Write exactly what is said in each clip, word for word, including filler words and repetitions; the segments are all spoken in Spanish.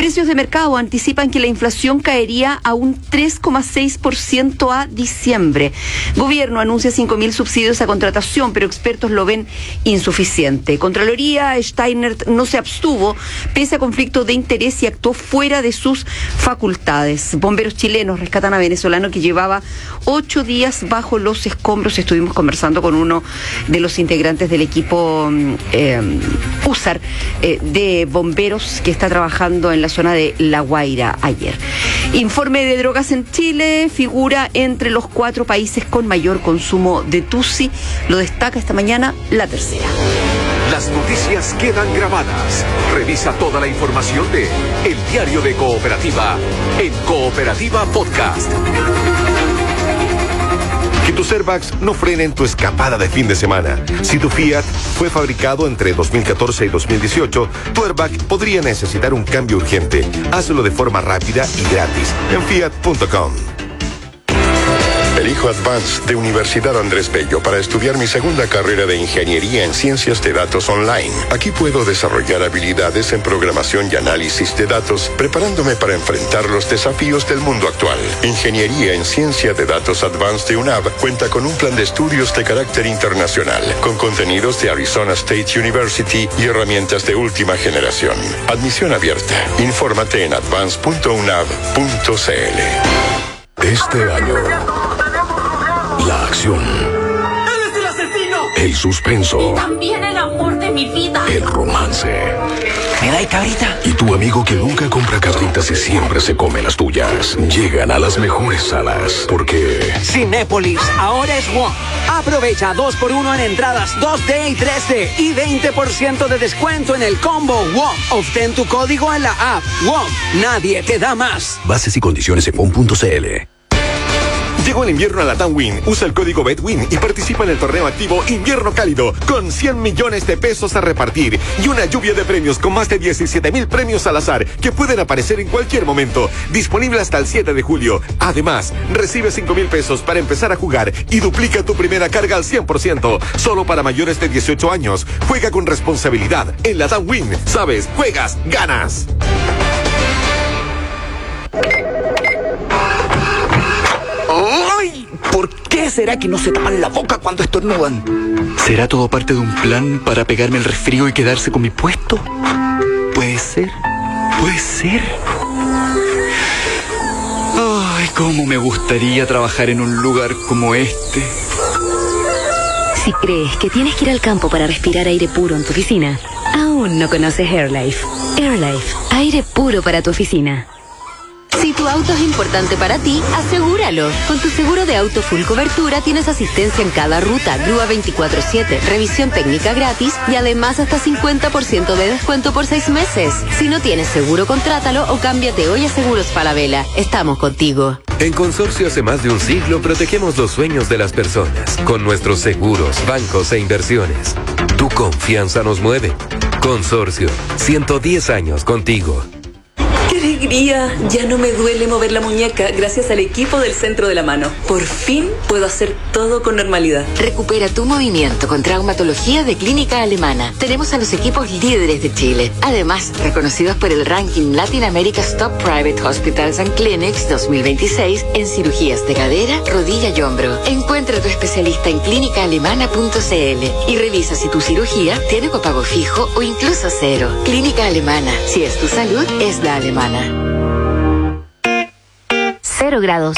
Precios de mercado anticipan que la inflación caería a un tres coma seis por ciento a diciembre. Gobierno anuncia cinco mil subsidios a contratación, pero expertos lo ven insuficiente. Contraloría, Steiner no se abstuvo pese a conflicto de interés y actuó fuera de sus facultades. Bomberos chilenos rescatan a venezolano que llevaba ocho días bajo los escombros. Estuvimos conversando con uno de los integrantes del equipo eh, U S A R eh, de bomberos que está trabajando en la zona de La Guaira ayer. Informe de drogas en Chile, figura entre los cuatro países con mayor consumo de tusi. Lo destaca esta mañana La Tercera. Las noticias quedan grabadas. Revisa toda la información de El Diario de Cooperativa en Cooperativa Podcast. Que tus airbags no frenen tu escapada de fin de semana. Si tu Fiat fue fabricado entre dos mil catorce y dos mil dieciocho, tu airbag podría necesitar un cambio urgente. Hazlo de forma rápida y gratis en fiat punto com. Elijo Advance de Universidad Andrés Bello para estudiar mi segunda carrera de Ingeniería en Ciencias de Datos Online. Aquí puedo desarrollar habilidades en programación y análisis de datos, preparándome para enfrentar los desafíos del mundo actual. Ingeniería en Ciencia de Datos Advance de U N A V cuenta con un plan de estudios de carácter internacional, con contenidos de Arizona State University y herramientas de última generación. Admisión abierta. Infórmate en advance punto u n a v punto c l. Este año, la acción, ¡Él es el asesino! el suspenso, Y también el amor de mi vida. el romance. ¿Me da cabrita? Y tu amigo que nunca compra cabritas y siempre se come las tuyas. Llegan a las mejores salas, porque Cinépolis, ahora es WOM. Aprovecha dos por uno en entradas dos D y tres D y veinte por ciento de descuento en el combo WOM. Obtén tu código en la app WOM. Nadie te da más. bases y condiciones en W O M punto c l. Llegó el invierno a Latam Win. Usa el código BETWIN y participa en el torneo activo Invierno Cálido con cien millones de pesos a repartir y una lluvia de premios con más de diecisiete mil premios al azar que pueden aparecer en cualquier momento. Disponible hasta el siete de julio. Además, recibe cinco mil pesos para empezar a jugar y duplica tu primera carga al cien por ciento. Solo para mayores de dieciocho años. Juega con responsabilidad. En Latam Win, sabes, juegas, ganas. ¡Ay! ¿Por qué será que no se tapan la boca cuando estornudan? ¿Será todo parte de un plan para pegarme el resfrío y quedarse con mi puesto? Puede ser, puede ser. Ay, cómo me gustaría trabajar en un lugar como este. Si crees que tienes que ir al campo para respirar aire puro en tu oficina, aún no conoces AirLife. AirLife, aire puro para tu oficina. Si tu auto es importante para ti, asegúralo. Con tu seguro de auto full cobertura tienes asistencia en cada ruta, grúa veinticuatro siete, revisión técnica gratis y además hasta cincuenta por ciento de descuento por seis meses. Si no tienes seguro, contrátalo o cámbiate hoy a Seguros Falabella. Estamos contigo. En Consorcio hace más de un siglo protegemos los sueños de las personas con nuestros seguros, bancos e inversiones. Tu confianza nos mueve. Consorcio, ciento diez años contigo. ¡Qué alegría! Ya no me duele mover la muñeca gracias al equipo del Centro de la Mano. Por fin puedo hacer todo con normalidad. Recupera tu movimiento con traumatología de Clínica Alemana. Tenemos a los equipos líderes de Chile. Además, reconocidos por el ranking Latin America's Top Private Hospitals and Clinics dos mil veintiséis en cirugías de cadera, rodilla y hombro. Encuentra a tu especialista en clínica alemana punto c l y revisa si tu cirugía tiene copago fijo o incluso cero. Clínica Alemana. Si es tu salud, es la alemana. Cero grados.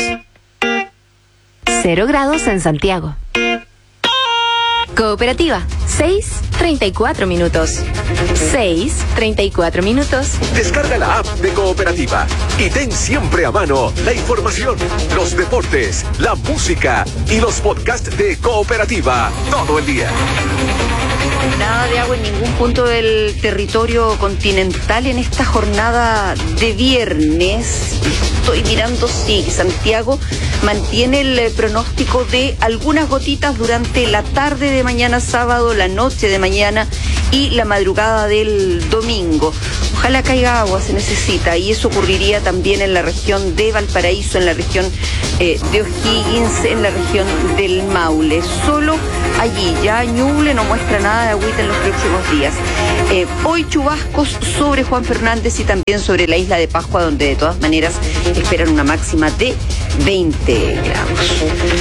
Cero grados en Santiago. Cooperativa, seis treinta y cuatro minutos. seis treinta y cuatro minutos. Descarga la app de Cooperativa y ten siempre a mano la información, los deportes, la música y los podcasts de Cooperativa todo el día. Nada de agua en ningún punto del territorio continental en esta jornada de viernes. Estoy mirando, sí, Santiago mantiene el pronóstico de algunas gotitas durante la tarde de de mañana sábado, la noche de mañana y la madrugada del domingo. Ojalá caiga agua, se necesita, y eso ocurriría también en la región de Valparaíso, en la región eh, de O'Higgins, en la región del Maule. Solo allí, ya Ñuble no muestra nada de agüita en los próximos días. Eh, hoy chubascos sobre Juan Fernández y también sobre la isla de Pascua, donde de todas maneras esperan una máxima de veinte grados.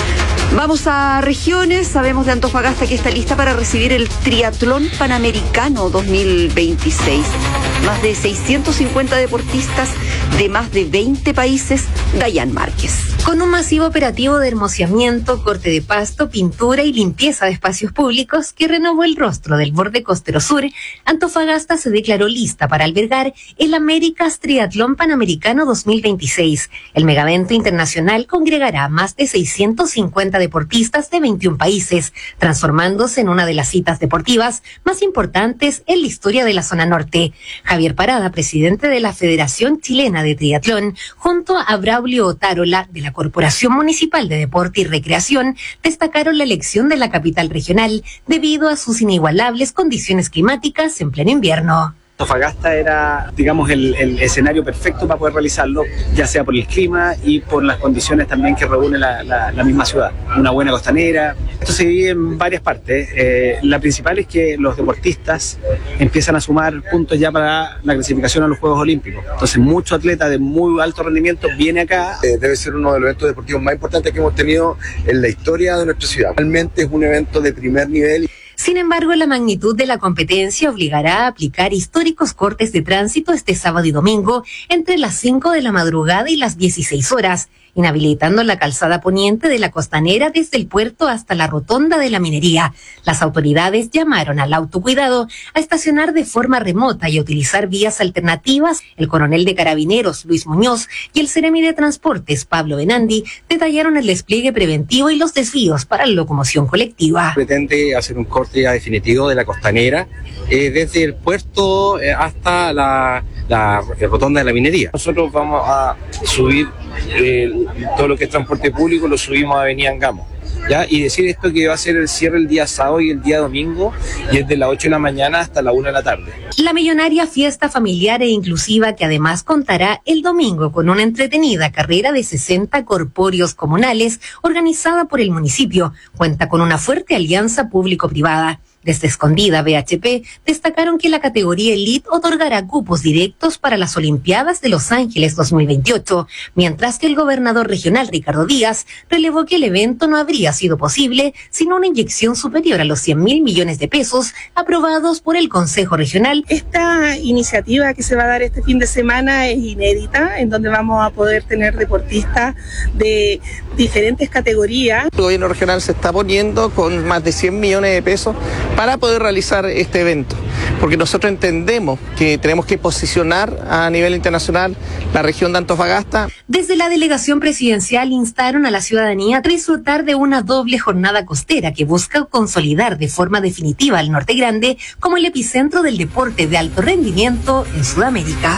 Vamos a regiones. Sabemos de Antofagasta que está lista para recibir el Triatlón Panamericano dos mil veintiséis. Más de seiscientos cincuenta deportistas de más de veinte países. Dayan Márquez. Con un masivo operativo de hermoseamiento, corte de pasto, pintura y limpieza de espacios públicos que renovó el rostro del borde costero sur, Antofagasta se declaró lista para albergar el Américas Triatlón Panamericano dos mil veintiséis. El megavento internacional congregará a más de seiscientos cincuenta deportistas de veintiún países, transformándose en una de las citas deportivas más importantes en la historia de la zona norte. Javier Parada, presidente de la Federación Chilena de Triatlón, junto a Braulio Otárola, de la Corporación Municipal de Deporte y Recreación, destacaron la elección de la capital regional debido a sus inigualables condiciones climáticas en pleno invierno. Antofagasta era, digamos, el, el escenario perfecto para poder realizarlo, ya sea por el clima y por las condiciones también que reúne la, la, la misma ciudad. Una buena costanera. Esto se divide en varias partes. Eh, la principal es que los deportistas empiezan a sumar puntos ya para la clasificación a los Juegos Olímpicos. Entonces, mucho atleta de muy alto rendimiento viene acá. Eh, debe ser uno de los eventos deportivos más importantes que hemos tenido en la historia de nuestra ciudad. Realmente es un evento de primer nivel. Sin embargo, la magnitud de la competencia obligará a aplicar históricos cortes de tránsito este sábado y domingo entre las cinco de la madrugada y las dieciséis horas, inhabilitando la calzada poniente de la costanera desde el puerto hasta la rotonda de la minería. Las autoridades llamaron al autocuidado a estacionar de forma remota y a utilizar vías alternativas. El coronel de Carabineros, Luis Muñoz, y el seremi de Transportes, Pablo Benandi, detallaron el despliegue preventivo y los desvíos para la locomoción colectiva. Pretende hacer un corte ya definitivo de la costanera eh, desde el puerto eh, hasta la, la rotonda de la minería. Nosotros vamos a subir eh, todo lo que es transporte público, lo subimos a Avenida Angamo. ¿Ya? Y decir esto que va a ser el cierre el día sábado y el día domingo, y es de las ocho de la mañana hasta la una de la tarde. La millonaria fiesta familiar e inclusiva, que además contará el domingo con una entretenida carrera de sesenta corpóreos comunales organizada por el municipio, cuenta con una fuerte alianza público-privada. Desde Escondida, B H P, destacaron que la categoría Elite otorgará cupos directos para las Olimpiadas de Los Ángeles dos mil veintiocho, mientras que el gobernador regional Ricardo Díaz relevó que el evento no habría sido posible sin una inyección superior a los cien mil millones de pesos aprobados por el Consejo Regional. Esta iniciativa que se va a dar este fin de semana es inédita, en donde vamos a poder tener deportistas de diferentes categorías. El gobierno regional se está poniendo con más de cien millones de pesos para poder realizar este evento, porque nosotros entendemos que tenemos que posicionar a nivel internacional la región de Antofagasta. Desde la delegación presidencial instaron a la ciudadanía a disfrutar de una doble jornada costera que busca consolidar de forma definitiva al Norte Grande como el epicentro del deporte de alto rendimiento en Sudamérica.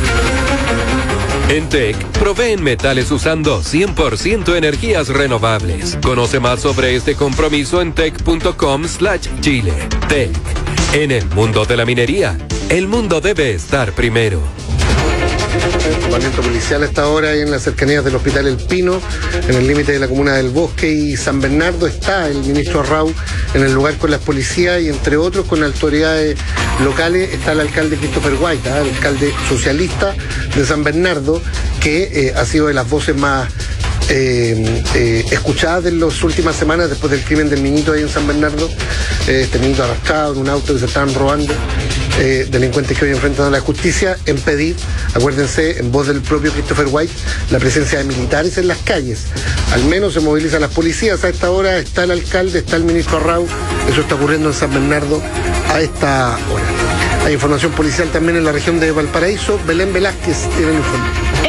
En T E C, proveen metales usando cien por ciento energías renovables. Conoce más sobre este compromiso en tec.com slash Chile. T E C, en el mundo de la minería, el mundo debe estar primero. Equipamiento policial hasta ahora en las cercanías del Hospital El Pino, en el límite de la comuna del Bosque y San Bernardo. Está el ministro Arrau en el lugar con las policías y entre otros con autoridades locales está el alcalde Christopher White, ¿eh? el alcalde socialista de San Bernardo, que eh, ha sido de las voces más Eh, eh, escuchadas en las últimas semanas después del crimen del niñito ahí en San Bernardo, eh, este niñito arrastrado en un auto que se estaban robando, eh, delincuentes que hoy enfrentan a la justicia, en pedir, acuérdense, en voz del propio Christopher White, la presencia de militares en las calles. Al menos se movilizan las policías. A esta hora está el alcalde, está el ministro Arrau. Eso está ocurriendo en San Bernardo a esta hora. Hay información policial también en la región de Valparaíso. Belén Velázquez tiene el informe. En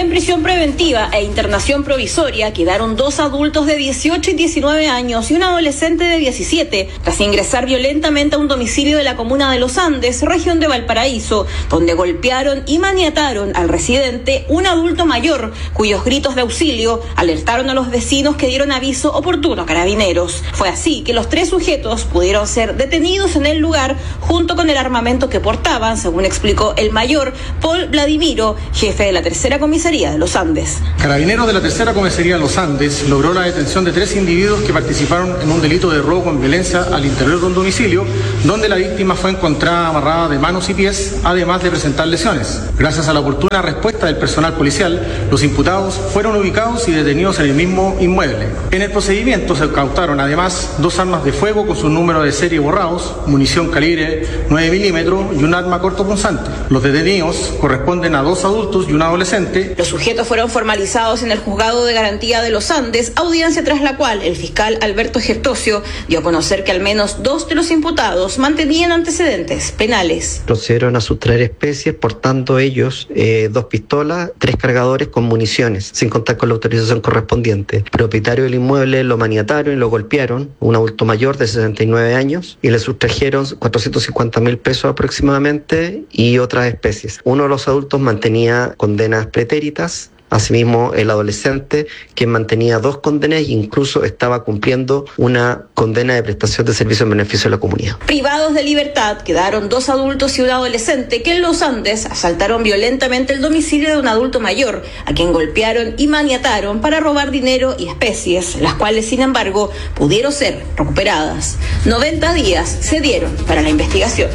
En prisión preventiva e internación provisoria quedaron dos adultos de dieciocho y diecinueve años y un adolescente de diecisiete, tras ingresar violentamente a un domicilio de la comuna de Los Andes, región de Valparaíso, donde golpearon y maniataron al residente, un adulto mayor, cuyos gritos de auxilio alertaron a los vecinos que dieron aviso oportuno a carabineros. Fue así que los tres sujetos pudieron ser detenidos en el lugar junto con el armamento que portaban, según explicó el mayor Paul Vladimiro, jefe de la tercera comisaría de Los Andes. Carabineros de la tercera comisaría de Los Andes logró la detención de tres individuos que participaron en un delito de robo con violencia al interior de un domicilio, donde la víctima fue encontrada amarrada de manos y pies, además de presentar lesiones. Gracias a la oportuna respuesta del personal policial, los imputados fueron ubicados y detenidos en el mismo inmueble. En el procedimiento se incautaron además dos armas de fuego con su número de serie borrados, munición calibre nueve milímetros y un arma cortopunzante. Los detenidos corresponden a dos adultos y un adolescente. Los sujetos fueron formalizados en el Juzgado de Garantía de Los Andes, audiencia tras la cual el fiscal Alberto Gertosio dio a conocer que al menos dos de los imputados mantenían antecedentes penales. Procedieron a sustraer especies, portando ellos eh, dos pistolas, tres cargadores con municiones, sin contar con la autorización correspondiente. El propietario del inmueble lo maniataron y lo golpearon, un adulto mayor de sesenta y nueve años, y le sustrajeron cuatrocientos cincuenta mil pesos aproximadamente y otras especies. Uno de los adultos mantenía condenas pretéritas. Asimismo, el adolescente, quien mantenía dos condenas e incluso estaba cumpliendo una condena de prestación de servicio en beneficio de la comunidad. Privados de libertad quedaron dos adultos y un adolescente que en Los Andes asaltaron violentamente el domicilio de un adulto mayor, a quien golpearon y maniataron para robar dinero y especies, las cuales, sin embargo, pudieron ser recuperadas. noventa días se dieron para la investigación.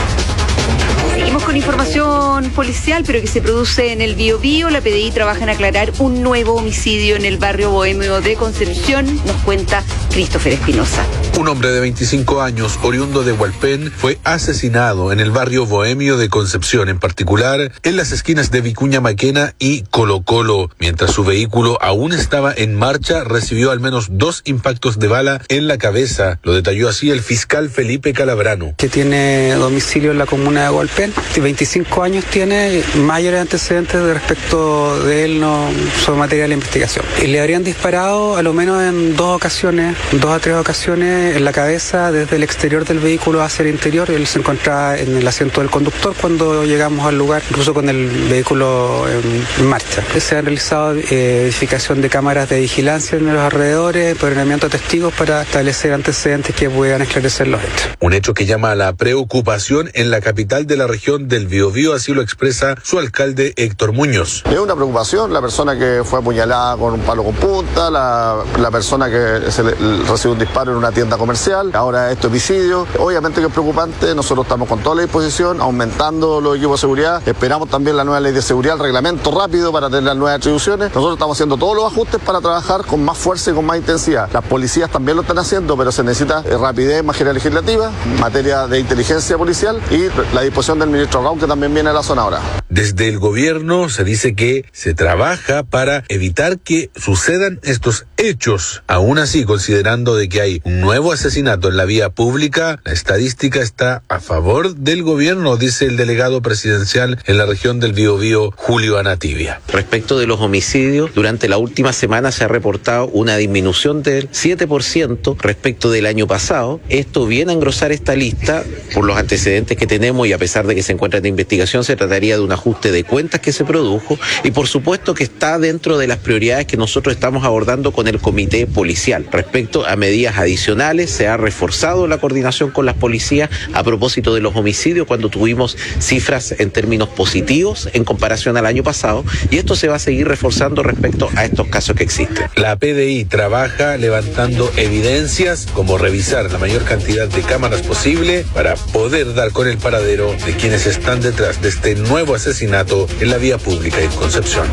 Seguimos con información policial, pero que se produce en el Biobío. La P D I trabaja en aclarar un nuevo homicidio en el barrio bohemio de Concepción, nos cuenta Christopher Espinosa. Un hombre de veinticinco años, oriundo de Hualpén, fue asesinado en el barrio bohemio de Concepción, en particular en las esquinas de Vicuña Maquena y Colo Colo. Mientras su vehículo aún estaba en marcha, recibió al menos dos impactos de bala en la cabeza. Lo detalló así el fiscal Felipe Calabrano. Que tiene domicilio en la comuna de Hualpén, veinticinco años tiene, mayores antecedentes de respecto de él no son materia de la investigación. Y le habrían disparado a lo menos en dos ocasiones, dos a tres ocasiones en la cabeza desde el exterior del vehículo hacia el interior. Él se encontraba en el asiento del conductor cuando llegamos al lugar, incluso con el vehículo en, en marcha. Se han realizado eh, verificación de cámaras de vigilancia en los alrededores, empoderamiento de testigos para establecer antecedentes que puedan esclarecer los hechos. Un hecho que llama a la preocupación en la capital de la región del Biobío, así lo expresa su alcalde Héctor Muñoz. Es una preocupación la persona que fue apuñalada con un palo con punta, la, la persona que se le, recibió un disparo en una tienda comercial, ahora esto es homicidio. Obviamente que es preocupante, nosotros estamos con toda la disposición, aumentando los equipos de seguridad, esperamos también la nueva ley de seguridad, el reglamento rápido para tener las nuevas atribuciones. Nosotros estamos haciendo todos los ajustes para trabajar con más fuerza y con más intensidad. Las policías también lo están haciendo, pero se necesita rapidez en materia legislativa, materia de inteligencia policial y la disposición del ministro Raúl, que también viene a la zona ahora. Desde el gobierno se dice que se trabaja para evitar que sucedan estos hechos. Aún así, considerando de que hay un nuevo asesinato en la vía pública, la estadística está a favor del gobierno, dice el delegado presidencial en la región del Biobío, Julio Anativia. Respecto de los homicidios, durante la última semana se ha reportado una disminución del siete por ciento respecto del año pasado. Esto viene a engrosar esta lista por los antecedentes que tenemos y a pesar de que se encuentra en investigación, se trataría de un ajuste de cuentas que se produjo y por supuesto que está dentro de las prioridades que nosotros estamos abordando con el comité policial. Respecto a medidas adicionales, se ha reforzado la coordinación con las policías a propósito de los homicidios cuando tuvimos cifras en términos positivos en comparación al año pasado y esto se va a seguir reforzando respecto a estos casos que existen. La P D I trabaja levantando evidencias como revisar la mayor cantidad de cámaras posible para poder dar con el paradero de quienes están detrás de este nuevo asesinato en la vía pública en Concepción.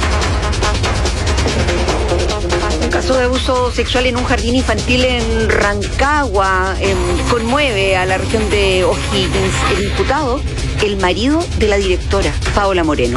Un caso de abuso sexual en un jardín infantil en Rancagua eh, conmueve a la región de O'Higgins. El imputado, el marido de la directora, Paola Moreno.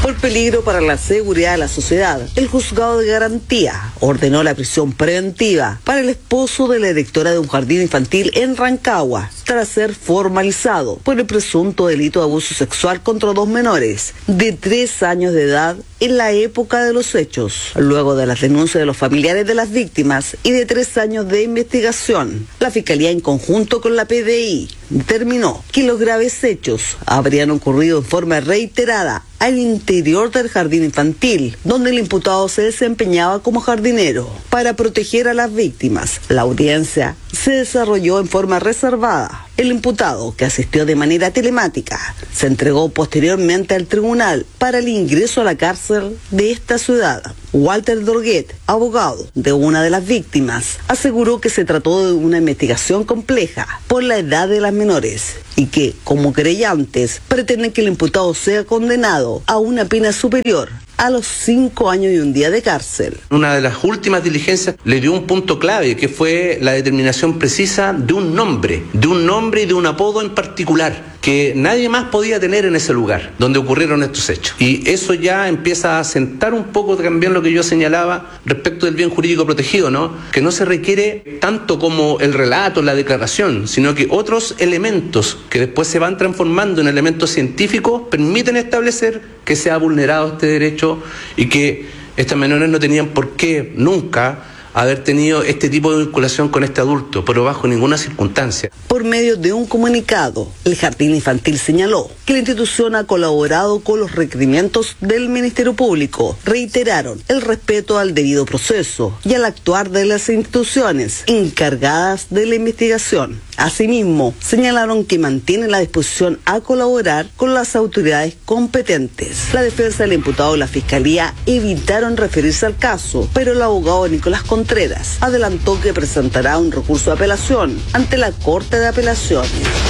Por peligro para la seguridad de la sociedad, el juzgado de garantía ordenó la prisión preventiva para el esposo de la directora de un jardín infantil en Rancagua, tras ser formalizado por el presunto delito de abuso sexual contra dos menores de tres años de edad en la época de los hechos. Luego de las denuncias de los familiares de las víctimas y de tres años de investigación, la Fiscalía, en conjunto con la P D I, determinó que los graves hechos habrían ocurrido en forma reiterada al interior del jardín infantil, donde el imputado se desempeñaba como jardinero. Para proteger a las víctimas, la audiencia se desarrolló en forma reservada. El imputado, que asistió de manera telemática, se entregó posteriormente al tribunal para el ingreso a la cárcel de esta ciudad. Walter Dorguet, abogado de una de las víctimas, aseguró que se trató de una investigación compleja por la edad de las menores y que, como querellantes, pretenden que el imputado sea condenado a una pena superior a los cinco años y un día de cárcel. Una de las últimas diligencias le dio un punto clave, que fue la determinación precisa de un nombre, de un nombre y de un apodo en particular, que nadie más podía tener en ese lugar donde ocurrieron estos hechos. Y eso ya empieza a sentar un poco también lo que yo señalaba respecto del bien jurídico protegido, ¿no? Que no se requiere tanto como el relato, la declaración, sino que otros elementos que después se van transformando en elementos científicos permiten establecer que se ha vulnerado este derecho y que estas menores no tenían por qué nunca haber tenido este tipo de vinculación con este adulto, pero bajo ninguna circunstancia. Por medio de un comunicado, el Jardín Infantil señaló que la institución ha colaborado con los requerimientos del Ministerio Público. Reiteraron el respeto al debido proceso y al actuar de las instituciones encargadas de la investigación. Asimismo, señalaron que mantienen la disposición a colaborar con las autoridades competentes. La defensa del imputado y la Fiscalía evitaron referirse al caso, pero el abogado Nicolás Contreras adelantó que presentará un recurso de apelación ante la Corte de Apelaciones.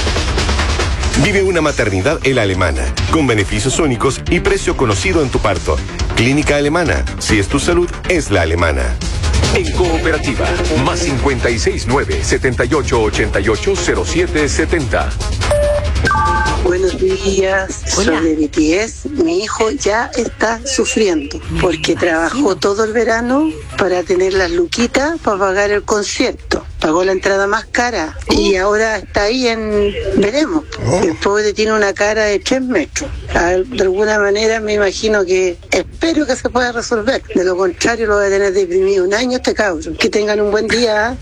Vive una maternidad en la Alemana, con beneficios únicos y precio conocido en tu parto. Clínica Alemana, si es tu salud, es la Alemana. En Cooperativa, más cincuenta y seis nueve, setenta y ocho ochenta y ocho cero siete setenta. Buenos días, soy de B T S. Mi hijo ya está sufriendo porque trabajó todo el verano para tener las luquitas para pagar el concierto. Pagó la entrada más cara y ahora está ahí en veremos. El pobre tiene una cara de tres metros. De alguna manera me imagino que espero que se pueda resolver. De lo contrario lo voy a tener deprimido un año este cabrón. Que tengan un buen día.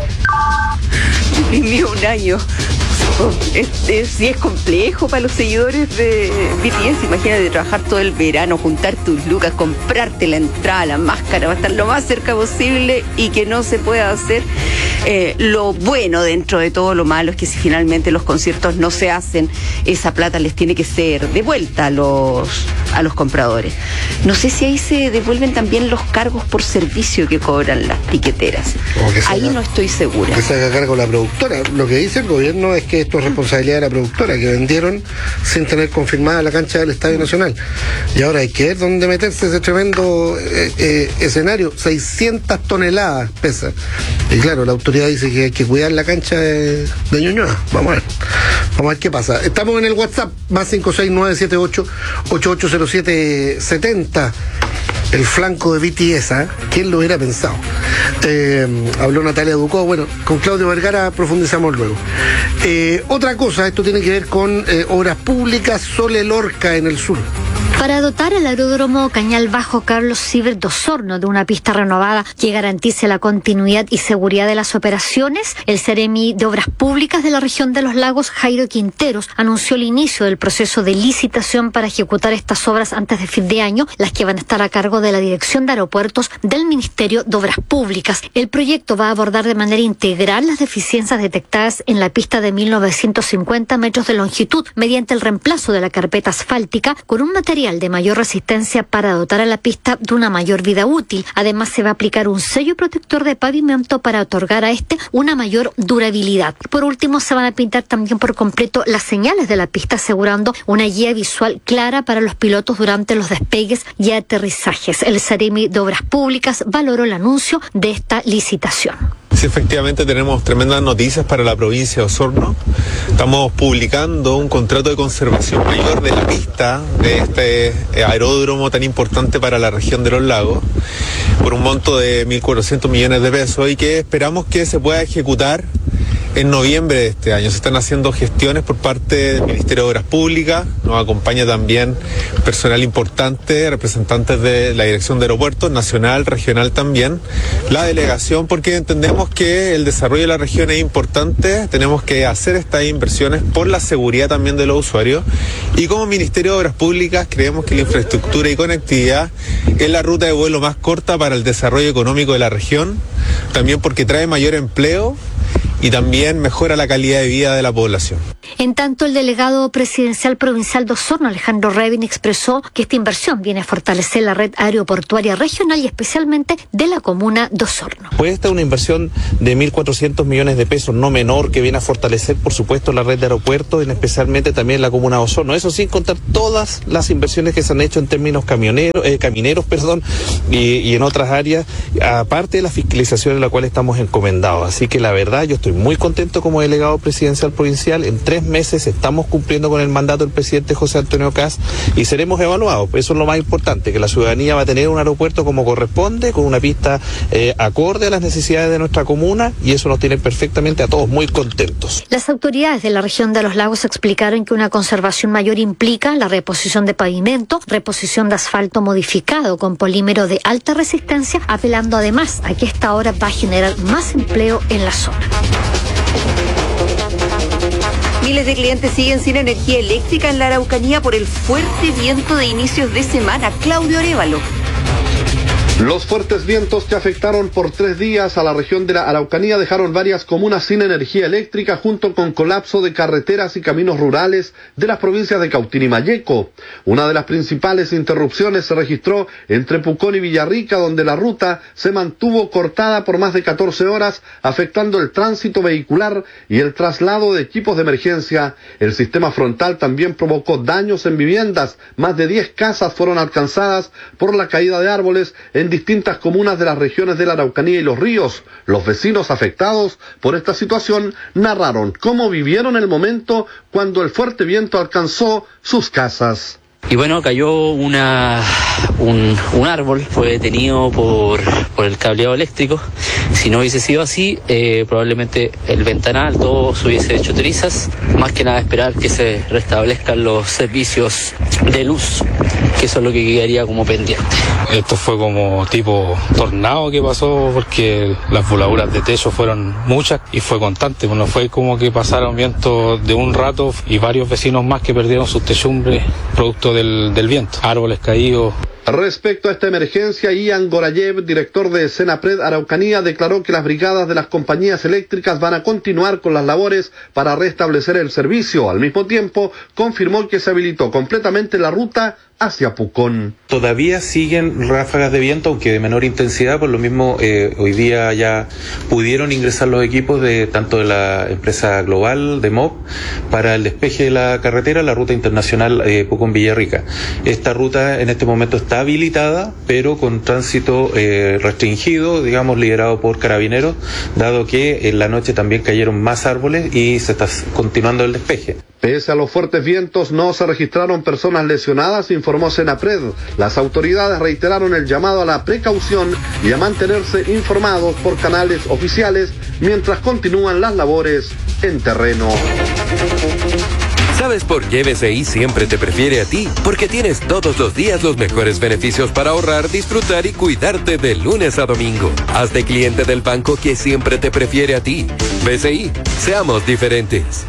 Deprimido un año. Es, es, sí es complejo para los seguidores de B T S. Imagínate trabajar todo el verano, juntar tus lucas, comprarte la entrada, la máscara, va a estar lo más cerca posible y que no se pueda hacer. Eh, lo bueno dentro de todo lo malo es que si finalmente los conciertos no se hacen, esa plata les tiene que ser devuelta a los, a los compradores. No sé si ahí se devuelven también los cargos por servicio que cobran las tiqueteras. Ahí haga, no estoy segura. Que se haga cargo la productora. Lo que dice el gobierno es que esto es responsabilidad de la productora, que vendieron sin tener confirmada la cancha del Estadio Nacional. Y ahora hay que ver dónde meterse ese tremendo eh, eh, escenario. seiscientas toneladas pesa. Y claro, la autoridad dice que hay que cuidar la cancha de, de Ñuñoa. Vamos a ver. Vamos a ver qué pasa. Estamos en el WhatsApp, más cinco seis nueve siete ocho ocho ocho cero siete setenta. El flanco de B T S, ¿eh? ¿Quién lo hubiera pensado? Eh, habló Natalia Ducó. Bueno, con Claudio Vergara profundizamos luego. Eh, otra cosa, esto tiene que ver con eh, obras públicas. Sole Lorca en el sur. Para dotar al aeródromo Cañal Bajo Carlos Sibert de Osorno de una pista renovada que garantice la continuidad y seguridad de las operaciones, el Ceremi de Obras Públicas de la región de los Lagos, Jairo Quinteros, anunció el inicio del proceso de licitación para ejecutar estas obras antes de fin de año, las que van a estar a cargo de la Dirección de Aeropuertos del Ministerio de Obras Públicas. El proyecto va a abordar de manera integral las deficiencias detectadas en la pista de mil novecientos cincuenta metros de longitud mediante el reemplazo de la carpeta asfáltica con un material de mayor resistencia para dotar a la pista de una mayor vida útil. Además, se va a aplicar un sello protector de pavimento para otorgar a este una mayor durabilidad. Por último, se van a pintar también por completo las señales de la pista, asegurando una guía visual clara para los pilotos durante los despegues y aterrizajes. El Ceremi de Obras Públicas valoró el anuncio de esta licitación. Sí, efectivamente tenemos tremendas noticias para la provincia de Osorno. Estamos publicando un contrato de conservación mayor de la pista de este aeródromo tan importante para la región de los lagos por un monto de mil cuatrocientos millones de pesos y que esperamos que se pueda ejecutar en noviembre de este año. Se están haciendo gestiones por parte del Ministerio de Obras Públicas, nos acompaña también personal importante, representantes de la Dirección de Aeropuertos, nacional, regional también, la delegación, porque entendemos que el desarrollo de la región es importante, tenemos que hacer estas inversiones por la seguridad también de los usuarios y como Ministerio de Obras Públicas creemos que la infraestructura y conectividad es la ruta de vuelo más corta para el desarrollo económico de la región, también porque trae mayor empleo y también mejora la calidad de vida de la población. En tanto, el delegado presidencial provincial de Osorno, Alejandro Revin, expresó que esta inversión viene a fortalecer la red aeroportuaria regional y especialmente de la comuna de Osorno. Pues esta es una inversión de mil cuatrocientos millones de pesos, no menor, que viene a fortalecer, por supuesto, la red de aeropuertos y especialmente también la comuna de Osorno. Eso sin contar todas las inversiones que se han hecho en términos camioneros, eh, camineros, perdón, y, y en otras áreas, aparte de la fiscalización en la cual estamos encomendados. Así que la verdad, yo estoy muy contento como delegado presidencial provincial. En tres meses estamos cumpliendo con el mandato del presidente José Antonio Kast y seremos evaluados. Eso es lo más importante, que la ciudadanía va a tener un aeropuerto como corresponde, con una pista eh, acorde a las necesidades de nuestra comuna y eso nos tiene perfectamente a todos muy contentos. Las autoridades de la región de los lagos explicaron que una conservación mayor implica la reposición de pavimento, reposición de asfalto modificado con polímero de alta resistencia, apelando además a que esta obra va a generar más empleo en la zona. Miles de clientes siguen sin energía eléctrica en la Araucanía por el fuerte viento de inicios de semana. Claudio Arévalo. Los fuertes vientos que afectaron por tres días a la región de la Araucanía dejaron varias comunas sin energía eléctrica junto con colapso de carreteras y caminos rurales de las provincias de Cautín y Malleco. Una de las principales interrupciones se registró entre Pucón y Villarrica, donde la ruta se mantuvo cortada por más de catorce horas, afectando el tránsito vehicular y el traslado de equipos de emergencia. El sistema frontal también provocó daños en viviendas. Más de diez casas fueron alcanzadas por la caída de árboles en distintas comunas de las regiones de la Araucanía y Los Ríos. Los vecinos afectados por esta situación narraron cómo vivieron el momento cuando el fuerte viento alcanzó sus casas. Y bueno, cayó una un, un árbol, fue detenido por, por el cableado eléctrico. Si no hubiese sido así, eh, probablemente el ventanal, todo se hubiese hecho trizas. Más que nada esperar que se restablezcan los servicios de luz, que eso es lo que quedaría como pendiente. Esto fue como tipo tornado que pasó porque las voladuras de techo fueron muchas y fue constante. Bueno, fue como que pasaron vientos de un rato y varios vecinos más que perdieron sus techumbres producto del, del viento, árboles caídos. Respecto a esta emergencia, Ian Gorayev, director de Senapred Araucanía, declaró que las brigadas de las compañías eléctricas van a continuar con las labores para restablecer el servicio. Al mismo tiempo, confirmó que se habilitó completamente la ruta hacia Pucón. Todavía siguen ráfagas de viento, aunque de menor intensidad, por lo mismo eh, hoy día ya pudieron ingresar los equipos de tanto de la empresa global de M O B para el despeje de la carretera, la ruta internacional eh, Pucón-Villarrica. Esta ruta en este momento está habilitada, pero con tránsito eh, restringido, digamos, liderado por carabineros, dado que en la noche también cayeron más árboles y se está continuando el despeje. Pese a los fuertes vientos, no se registraron personas lesionadas, informó Senapred. Las autoridades reiteraron el llamado a la precaución y a mantenerse informados por canales oficiales mientras continúan las labores en terreno. ¿Sabes por qué B C I siempre te prefiere a ti? Porque tienes todos los días los mejores beneficios para ahorrar, disfrutar y cuidarte de lunes a domingo. Hazte cliente del banco que siempre te prefiere a ti. B C I, seamos diferentes.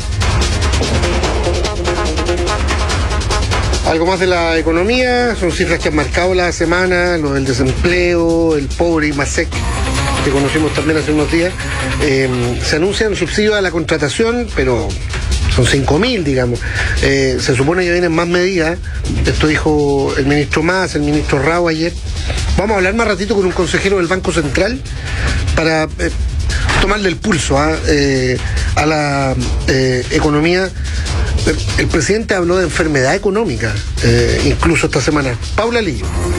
Algo más de la economía, son cifras que han marcado la semana, lo del desempleo, el pobre y MASEC, que conocimos también hace unos días. Eh, se anuncian subsidios a la contratación, pero son cinco mil, digamos. Eh, se supone que vienen más medidas. Esto dijo el ministro Mas, el ministro Rao ayer. Vamos a hablar más ratito con un consejero del Banco Central para eh, tomarle el pulso ¿eh? Eh, a la eh, economía. El presidente habló de enfermedad económica, eh, incluso esta semana. Paula Lillo.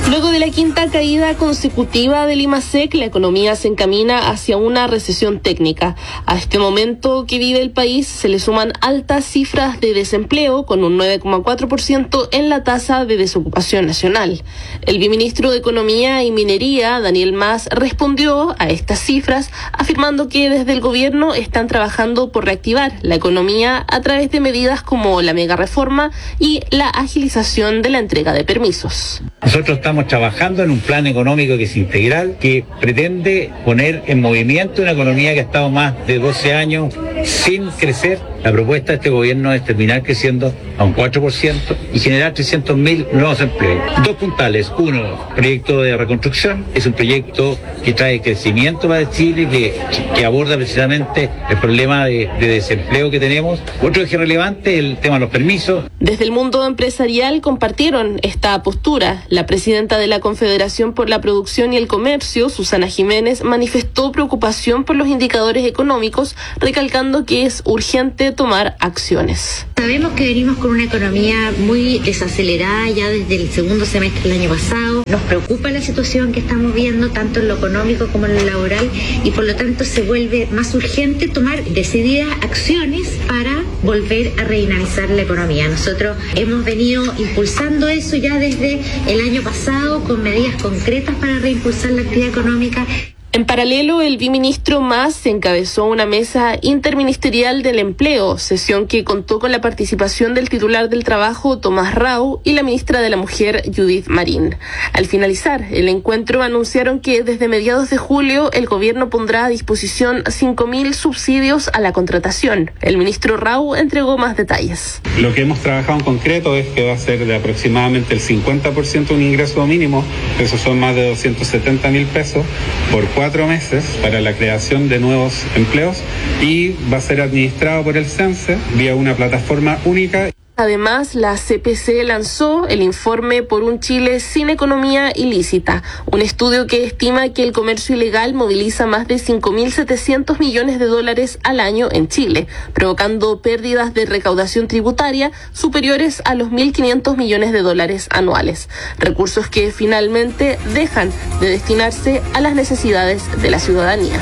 Luego de la quinta caída consecutiva del IMASEC, la economía se encamina hacia una recesión técnica. A este momento que vive el país se le suman altas cifras de desempleo, con un nueve coma cuatro por ciento en la tasa de desocupación nacional. El viceministro de Economía y Minería, Daniel Mas, respondió a estas cifras, afirmando que desde el gobierno están trabajando por reactivar la economía a través de medidas como la mega reforma y la agilización de la entrega de permisos. Nosotros estamos trabajando en un plan económico que es integral, que pretende poner en movimiento una economía que ha estado más de doce años sin crecer. La propuesta de este gobierno es terminar creciendo a un cuatro por ciento y generar trescientos mil nuevos empleos. Dos puntales. Uno, proyecto de reconstrucción. Es un proyecto que trae crecimiento para Chile, que, que aborda precisamente el problema de, de desempleo que tenemos. Otro eje relevante, el tema de los permisos. Desde el mundo empresarial compartieron esta postura. La presidenta de la Confederación por la Producción y el Comercio, Susana Jiménez, manifestó preocupación por los indicadores económicos, recalcando que es urgente tomar acciones. Sabemos que venimos con una economía muy desacelerada ya desde el segundo semestre del año pasado. Nos preocupa la situación que estamos viendo, tanto en lo económico como en lo laboral, y por lo tanto se vuelve más urgente tomar decididas acciones para volver a redinamizar la economía. Nosotros hemos venido impulsando eso ya desde el año pasado con medidas concretas para reimpulsar la actividad económica. En paralelo, el viceministro Mas encabezó una mesa interministerial del empleo, sesión que contó con la participación del titular del trabajo, Tomás Rau, y la ministra de la Mujer, Judith Marín. Al finalizar el encuentro, anunciaron que desde mediados de julio el gobierno pondrá a disposición cinco mil subsidios a la contratación. El ministro Rau entregó más detalles. Lo que hemos trabajado en concreto es que va a ser de aproximadamente el cincuenta por ciento un ingreso mínimo, esos son más de doscientos setenta mil pesos por cuatro cuatro meses para la creación de nuevos empleos y va a ser administrado por el CENSE vía una plataforma única. Además, la C P C lanzó el informe Por un Chile sin economía ilícita, un estudio que estima que el comercio ilegal moviliza más de cinco mil setecientos millones de dólares al año en Chile, provocando pérdidas de recaudación tributaria superiores a los mil quinientos millones de dólares anuales, recursos que finalmente dejan de destinarse a las necesidades de la ciudadanía.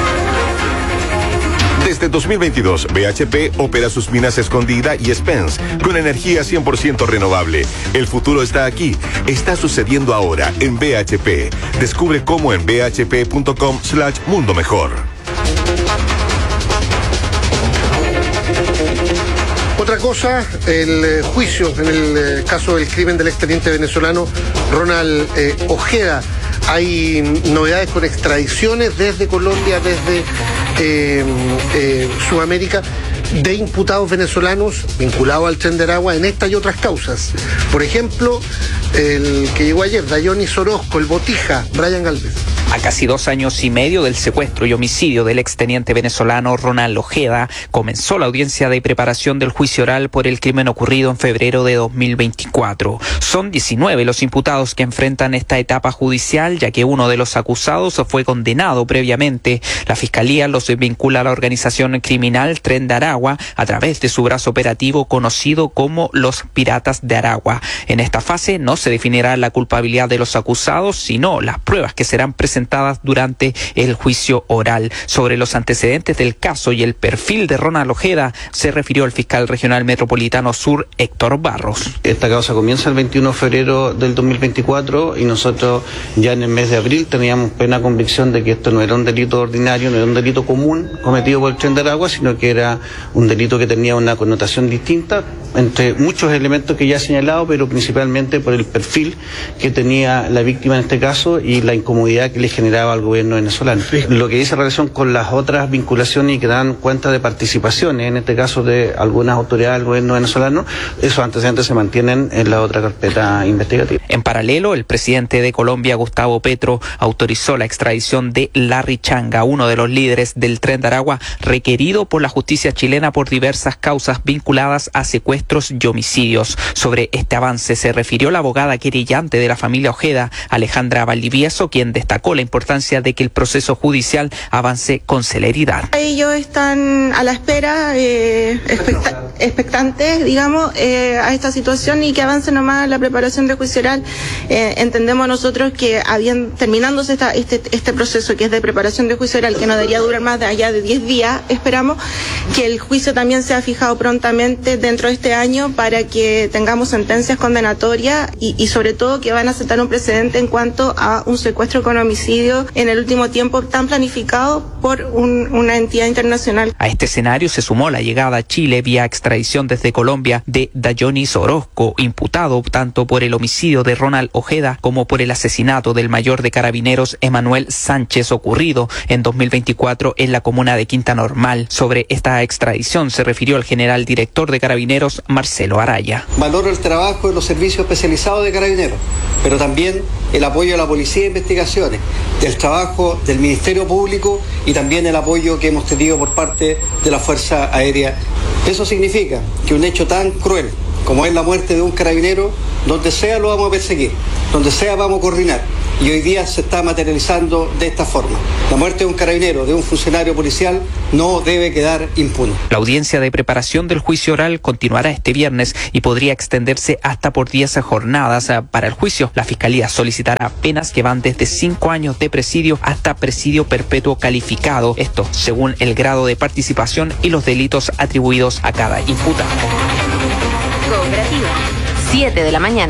Desde dos mil veintidós, B H P opera sus minas Escondida y Spence con energía cien por ciento renovable. El futuro está aquí. Está sucediendo ahora en B H P. Descubre cómo en bhp.com slash mundo mejor. Otra cosa, el juicio en el caso del crimen del exteniente venezolano Ronald eh, Ojeda. Hay novedades con extradiciones desde Colombia, desde eh, eh, Sudamérica, de imputados venezolanos vinculados al Tren de Aragua en esta y otras causas. Por ejemplo, el que llegó ayer, Dayonis Orozco, el Botija, Brian Galvez. A casi dos años y medio del secuestro y homicidio del exteniente venezolano Ronald Ojeda, comenzó la audiencia de preparación del juicio oral por el crimen ocurrido en febrero de dos mil veinticuatro. Son diecinueve los imputados que enfrentan esta etapa judicial, ya que uno de los acusados fue condenado previamente. La Fiscalía los vincula a la organización criminal Tren de Aragua a través de su brazo operativo conocido como los Piratas de Aragua. En esta fase no se definirá la culpabilidad de los acusados, sino las pruebas que serán presentadas durante el juicio oral. Sobre los antecedentes del caso y el perfil de Ronald Ojeda se refirió el fiscal regional metropolitano sur, Héctor Barros. Esta causa comienza el veintiuno de febrero del dos mil veinticuatro y nosotros ya en el mes de abril teníamos plena convicción de que esto no era un delito ordinario, no era un delito común cometido por el Tren de Aragua, sino que era un delito que tenía una connotación distinta, entre muchos elementos que ya he señalado, pero principalmente por el perfil que tenía la víctima en este caso y la incomodidad que le generaba al gobierno venezolano. Lo que dice relación con las otras vinculaciones y que dan cuenta de participaciones, en este caso de algunas autoridades del gobierno venezolano, esos antecedentes se mantienen en la otra carpeta investigativa. En paralelo, el presidente de Colombia, Gustavo Petro, autorizó la extradición de Larry Changa, uno de los líderes del Tren de Aragua, requerido por la justicia chilena por diversas causas vinculadas a secuestros y homicidios. Sobre este avance se refirió la abogada querellante de la familia Ojeda, Alejandra Valdivieso, quien destacó la importancia de que el proceso judicial avance con celeridad. Ellos están a la espera, eh, expecta- expectantes, digamos, eh, a esta situación y que avance nomás la preparación de juicio oral. Eh, entendemos nosotros que habían, terminándose esta, este, este proceso que es de preparación de juicio oral, que no debería durar más de allá de diez días, esperamos que el juicio también sea fijado prontamente dentro de este año para que tengamos sentencias condenatorias y, y sobre todo que van a sentar un precedente en cuanto a un secuestro con homicidio en el último tiempo tan planificado por un, una entidad internacional. A este escenario se sumó la llegada a Chile vía extradición desde Colombia de Dayonis Orozco, imputado tanto por el homicidio de Ronald Ojeda como por el asesinato del mayor de carabineros Emanuel Sánchez ocurrido en dos mil veinticuatro en la comuna de Quinta Normal. Sobre esta extradición se refirió el general director de Carabineros, Marcelo Araya. Valoro el trabajo de los servicios especializados de Carabineros, pero también el apoyo de la Policía de Investigaciones, del trabajo del Ministerio Público y también el apoyo que hemos tenido por parte de la Fuerza Aérea. Eso significa que un hecho tan cruel como es la muerte de un carabinero, donde sea lo vamos a perseguir, donde sea vamos a coordinar. Y hoy día se está materializando de esta forma. La muerte de un carabinero, de un funcionario policial, no debe quedar impune. La audiencia de preparación del juicio oral continuará este viernes y podría extenderse hasta por diez jornadas. Para el juicio, la Fiscalía solicitará penas que van desde cinco años de presidio hasta presidio perpetuo calificado. Esto según el grado de participación y los delitos atribuidos a cada imputado. Cooperativa, siete de la mañana.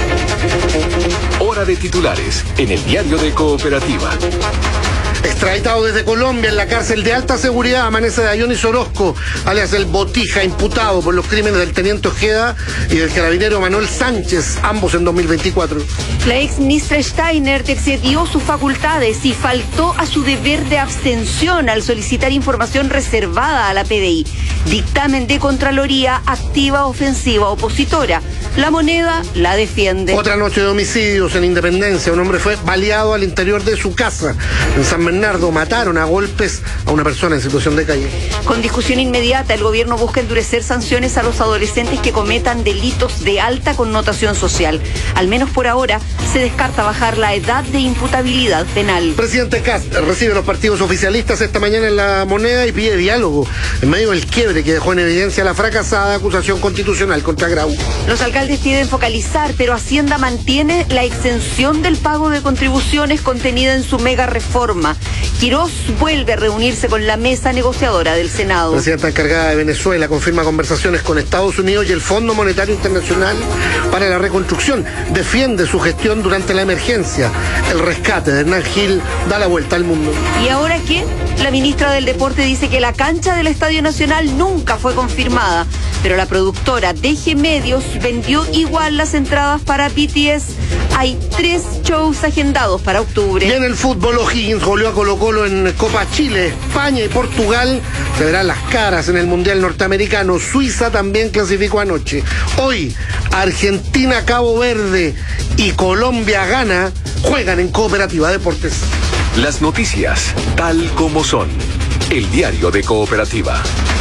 Hora de titulares en el diario de Cooperativa. Extraditado desde Colombia en la cárcel de alta seguridad amanece Dayonis Orozco, alias el Botija, imputado por los crímenes del teniente Ojeda y del carabinero Manuel Sánchez, ambos en dos mil veinticuatro. La ex ministra Steiner excedió sus facultades y faltó a su deber de abstención al solicitar información reservada a la P D I. Dictamen de Contraloría, activa ofensiva opositora. La Moneda la defiende. Otra noche de homicidios en Independencia. Un hombre fue baleado al interior de su casa. En San Bernardo mataron a golpes a una persona en situación de calle. Con discusión inmediata, el gobierno busca endurecer sanciones a los adolescentes que cometan delitos de alta connotación social. Al menos por ahora, se descarta bajar la edad de imputabilidad penal. Presidente Kast recibe los partidos oficialistas esta mañana en La Moneda y pide diálogo en medio del quiebre que dejó en evidencia la fracasada acusación constitucional contra Grau. Los alcaldes piden focalizar, pero Hacienda mantiene la exención del pago de contribuciones contenida en su mega reforma. Quirós vuelve a reunirse con la mesa negociadora del Senado. La presidenta encargada de Venezuela confirma conversaciones con Estados Unidos y el Fondo Monetario Internacional para la reconstrucción. Defiende su gestión durante la emergencia. El rescate de Hernán Gil da la vuelta al mundo. ¿Y ahora qué? La ministra del Deporte dice que la cancha del Estadio Nacional nunca fue confirmada, pero la productora D G Medios vendió igual las entradas para B T S. Hay tres shows agendados para octubre. Y en el fútbol, O'Higgins goleó a Colo Colo en Copa Chile. España y Portugal se verán las caras en el Mundial Norteamericano. Suiza también clasificó anoche. Hoy, Argentina, Cabo Verde y Colombia, Ghana juegan en Cooperativa Deportes. Las noticias, tal como son. El diario de Cooperativa.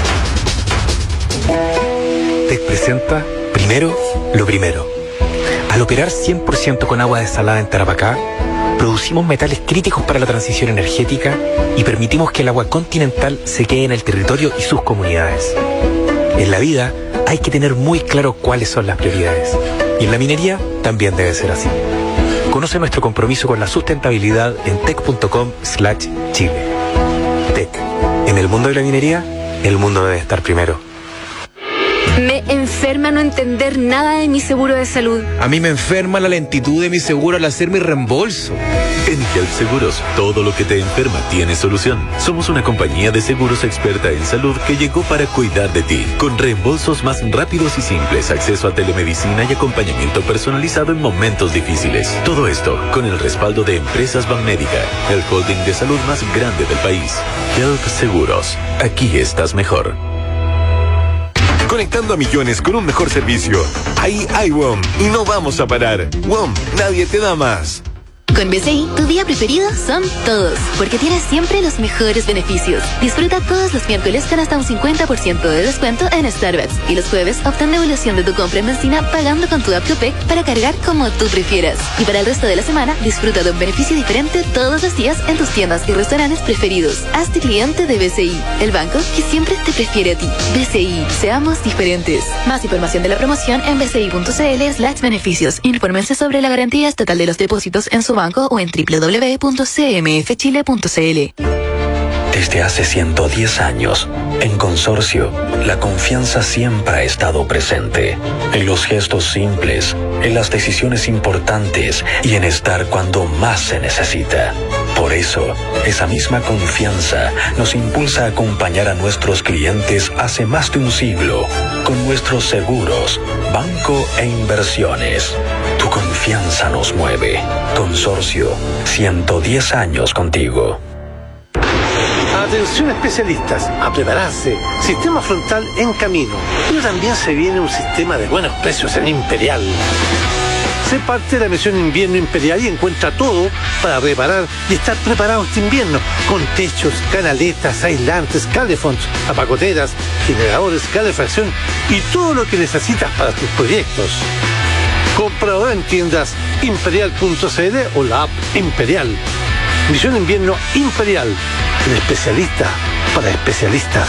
Te presenta primero lo primero. Al operar cien por ciento con agua desalada en Tarapacá, producimos metales críticos para la transición energética y permitimos que el agua continental se quede en el territorio y sus comunidades. En la vida hay que tener muy claro cuáles son las prioridades. Y en la minería también debe ser así. Conoce nuestro compromiso con la sustentabilidad en tec punto com slash chile. Tec. En el mundo de la minería, el mundo debe estar primero. Me enferma no entender nada de mi seguro de salud. A mí me enferma la lentitud de mi seguro al hacer mi reembolso. En Health Seguros, todo lo que te enferma tiene solución. Somos una compañía de seguros experta en salud que llegó para cuidar de ti, con reembolsos más rápidos y simples, acceso a telemedicina y acompañamiento personalizado en momentos difíciles. Todo esto con el respaldo de Empresas Banmédica, el holding de salud más grande del país. Health Seguros, aquí estás mejor. Conectando a millones con un mejor servicio. Ahí hay W O M y no vamos a parar. W O M, nadie te da más. Con B C I, tu día preferido son todos, porque tienes siempre los mejores beneficios. Disfruta todos los miércoles con hasta un cincuenta por ciento de descuento en Starbucks y los jueves obtén devolución de tu compra en benzina pagando con tu app Copec para cargar como tú prefieras. Y para el resto de la semana, disfruta de un beneficio diferente todos los días en tus tiendas y restaurantes preferidos. Hazte cliente de B C I, el banco que siempre te prefiere a ti. B C I, seamos diferentes. Más información de la promoción en bci.cl slash beneficios. Infórmense sobre la garantía estatal de los depósitos en su banco o en doble u doble u doble u punto c m f chile punto c l. Desde hace ciento diez años, en Consorcio, la confianza siempre ha estado presente. En los gestos simples, en las decisiones importantes y en estar cuando más se necesita. Por eso, esa misma confianza nos impulsa a acompañar a nuestros clientes hace más de un siglo, con nuestros seguros, banco e inversiones. Tu confianza nos mueve. Consorcio, ciento diez años contigo. Atención especialistas, a prepararse. Sistema frontal en camino. Pero también se viene un sistema de buenos precios en Imperial. Sé parte de la misión Invierno Imperial y encuentra todo para reparar y estar preparado este invierno. Con techos, canaletas, aislantes, calefonds, apagoteras, generadores, calefacción y todo lo que necesitas para tus proyectos. Compra ahora en tiendas imperial punto c l o la app Imperial. Misión Invierno Imperial. El especialista para especialistas.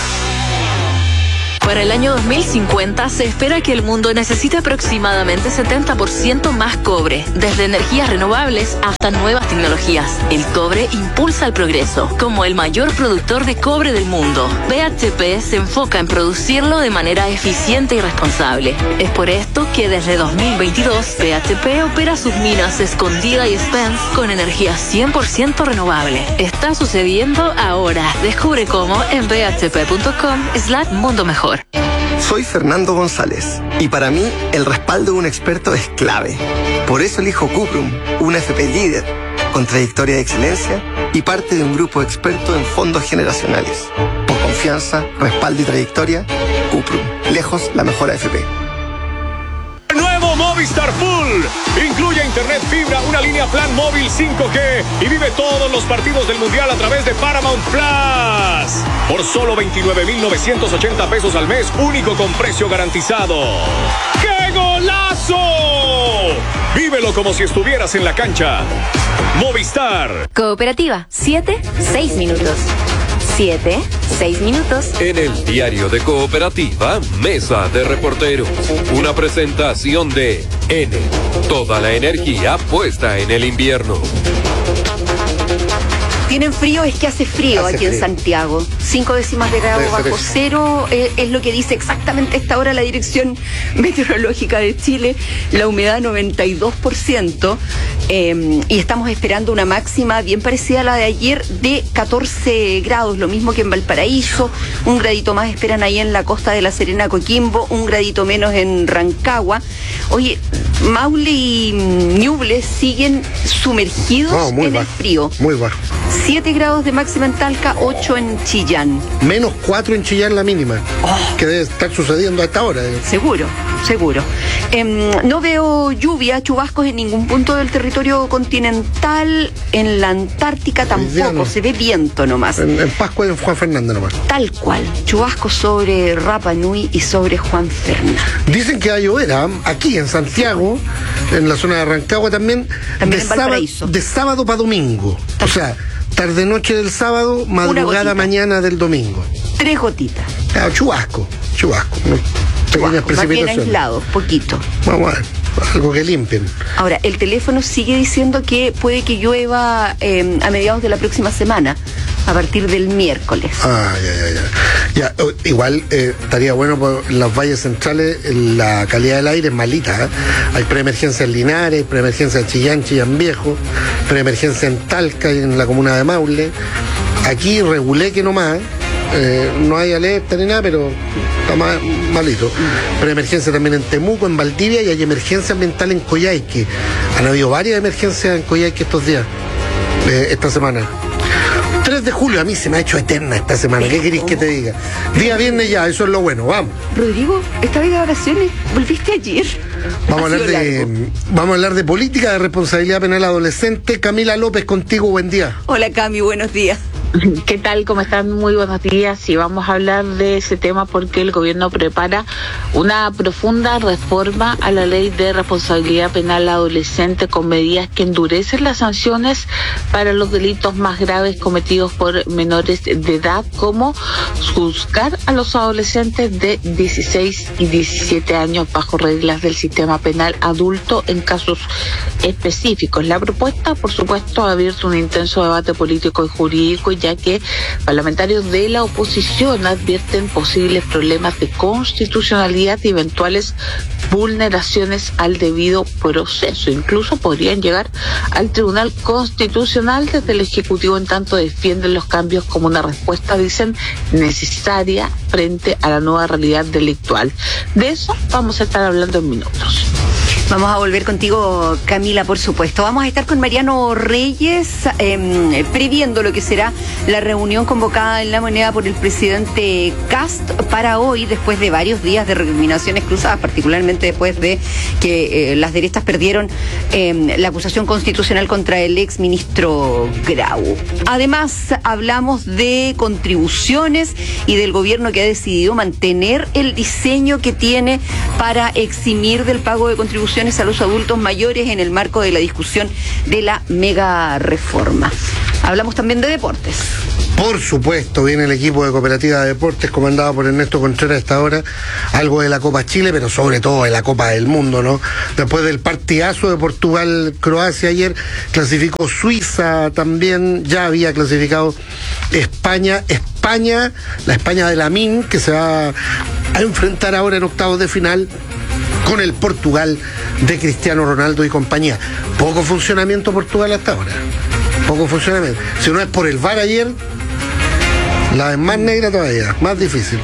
Para el año dos mil cincuenta se espera que el mundo necesite aproximadamente setenta por ciento más cobre, desde energías renovables hasta nuevas tecnologías. El cobre impulsa el progreso. Como el mayor productor de cobre del mundo, B H P se enfoca en producirlo de manera eficiente y responsable. Es por esto que desde dos mil veintidós, B H P opera sus minas Escondida y Spence con energía cien por ciento renovable. Está sucediendo ahora. Descubre cómo en b h p punto com slash mundo mejor. Soy Fernando González y para mí el respaldo de un experto es clave. Por eso elijo Cuprum, una F P líder, con trayectoria de excelencia y parte de un grupo experto en fondos generacionales. Por confianza, respaldo y trayectoria, Cuprum, lejos la mejor A F P. Nuevo Movistar Full. Incluye internet fibra, una línea plan móvil cinco G y vive todos los partidos del Mundial a través de Paramount Plus. Por solo veintinueve mil novecientos ochenta pesos al mes, único con precio garantizado. ¡Qué golazo! Vívelo como si estuvieras en la cancha. Movistar. Cooperativa, siete, seis minutos. siete, seis minutos. En el diario de Cooperativa, Mesa de Reporteros. Una presentación de N. Toda la energía puesta en el invierno. ¿Tienen frío? Es que hace frío hace aquí frío. En Santiago. Cinco décimas de grado bajo cero eh, es lo que dice exactamente a esta hora la Dirección Meteorológica de Chile. La humedad noventa y dos por ciento eh, y estamos esperando una máxima bien parecida a la de ayer de catorce grados, lo mismo que en Valparaíso. Un gradito más esperan ahí en la costa de La Serena, Coquimbo, un gradito menos en Rancagua. Oye, Maule y Ñuble siguen sumergidos no, en bajo, el frío. Muy bajo. siete grados de máxima en Talca, ocho en Chillán. Menos cuatro en Chillán la mínima. Oh. Que debe estar sucediendo a esta hora. Eh. Seguro, seguro. Eh, no veo lluvia, chubascos en ningún punto del territorio continental. En la Antártica tampoco, no. Se ve viento nomás. En, en Pascua y en Juan Fernández nomás. Tal cual, chubascos sobre Rapa Nui y sobre Juan Fernández. Dicen que va a llover, ¿eh? Aquí en Santiago, en la zona de Rancagua también. También de en Valparaíso. Sábado, de sábado para domingo. O sea, tarde-noche del sábado, madrugada mañana del domingo. Tres gotitas. Ah, chubasco, chubasco. ¿no? Pequeñas precipitaciones. Bien aislados, poquito. Vamos a ver, algo que limpien. Ahora, el teléfono sigue diciendo que puede que llueva eh, a mediados de la próxima semana, a partir del miércoles. Ah, ya, ya, ya. ya oh, igual eh, estaría bueno por las valles centrales, la calidad del aire es malita. ¿eh? Hay preemergencia en Linares, hay preemergencia en Chillán, Chillán Viejo, preemergencia en Talca y en la comuna de Maule. Aquí regulé que nomás, eh, no hay alerta ni nada, pero está mal, malito. Preemergencia también en Temuco, en Valdivia, y hay emergencia ambiental en Coyhaique. Han habido varias emergencias en Coyhaique estos días, eh, esta semana. tres de julio, a mí se me ha hecho eterna esta semana. ¿Qué querés que te diga? Día viernes ya, eso es lo bueno, vamos. Rodrigo, ¿estás de vacaciones? ¿Volviste ayer? Vamos a, hablar de, vamos a hablar de política, de responsabilidad penal adolescente. Camila López, contigo, buen día. Hola Cami, buenos días. ¿Qué tal? ¿Cómo están? Muy buenos días. Y vamos a hablar de ese tema porque el gobierno prepara una profunda reforma a la ley de responsabilidad penal adolescente con medidas que endurecen las sanciones para los delitos más graves cometidos por menores de edad, como juzgar a los adolescentes de dieciséis y diecisiete años bajo reglas del sistema penal adulto en casos específicos. La propuesta, por supuesto, ha abierto un intenso debate político y jurídico, ya que parlamentarios de la oposición advierten posibles problemas de constitucionalidad y eventuales vulneraciones al debido proceso. Incluso podrían llegar al Tribunal Constitucional. Desde el Ejecutivo, en tanto, defienden los cambios como una respuesta, dicen, necesaria frente a la nueva realidad delictual. De eso vamos a estar hablando en minutos. Vamos a volver contigo, Camila, por supuesto. Vamos a estar con Mariano Reyes, eh, previendo lo que será la reunión convocada en La Moneda por el presidente Kast para hoy, después de varios días de recriminaciones cruzadas, particularmente después de que eh, las derechas perdieron eh, la acusación constitucional contra el ex ministro Grau. Además, hablamos de contribuciones y del gobierno que ha decidido mantener el diseño que tiene para eximir del pago de contribuciones a los adultos mayores en el marco de la discusión de la mega reforma. Hablamos también de deportes. Por supuesto, viene el equipo de Cooperativa de Deportes comandado por Ernesto Contreras a esta hora, algo de la Copa Chile, pero sobre todo de la Copa del Mundo, ¿no? Después del partidazo de Portugal-Croacia ayer, clasificó Suiza también, ya había clasificado España, España, la España de Lamine, que se va a enfrentar ahora en octavos de final con el Portugal de Cristiano Ronaldo y compañía. Poco funcionamiento Portugal hasta ahora. Poco funcionamiento. Si no es por el V A R ayer, la es más negra todavía, más difícil.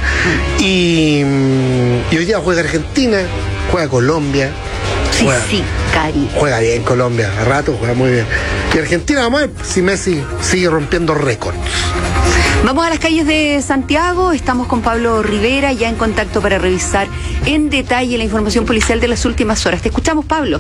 Y, y hoy día juega Argentina, juega Colombia. Juega, sí, sí, Cari. Juega bien Colombia, a rato juega muy bien. Y Argentina, vamos a ver si Messi sigue rompiendo récords. Vamos a las calles de Santiago, estamos con Pablo Rivera, ya en contacto para revisar en detalle la información policial de las últimas horas. Te escuchamos, Pablo.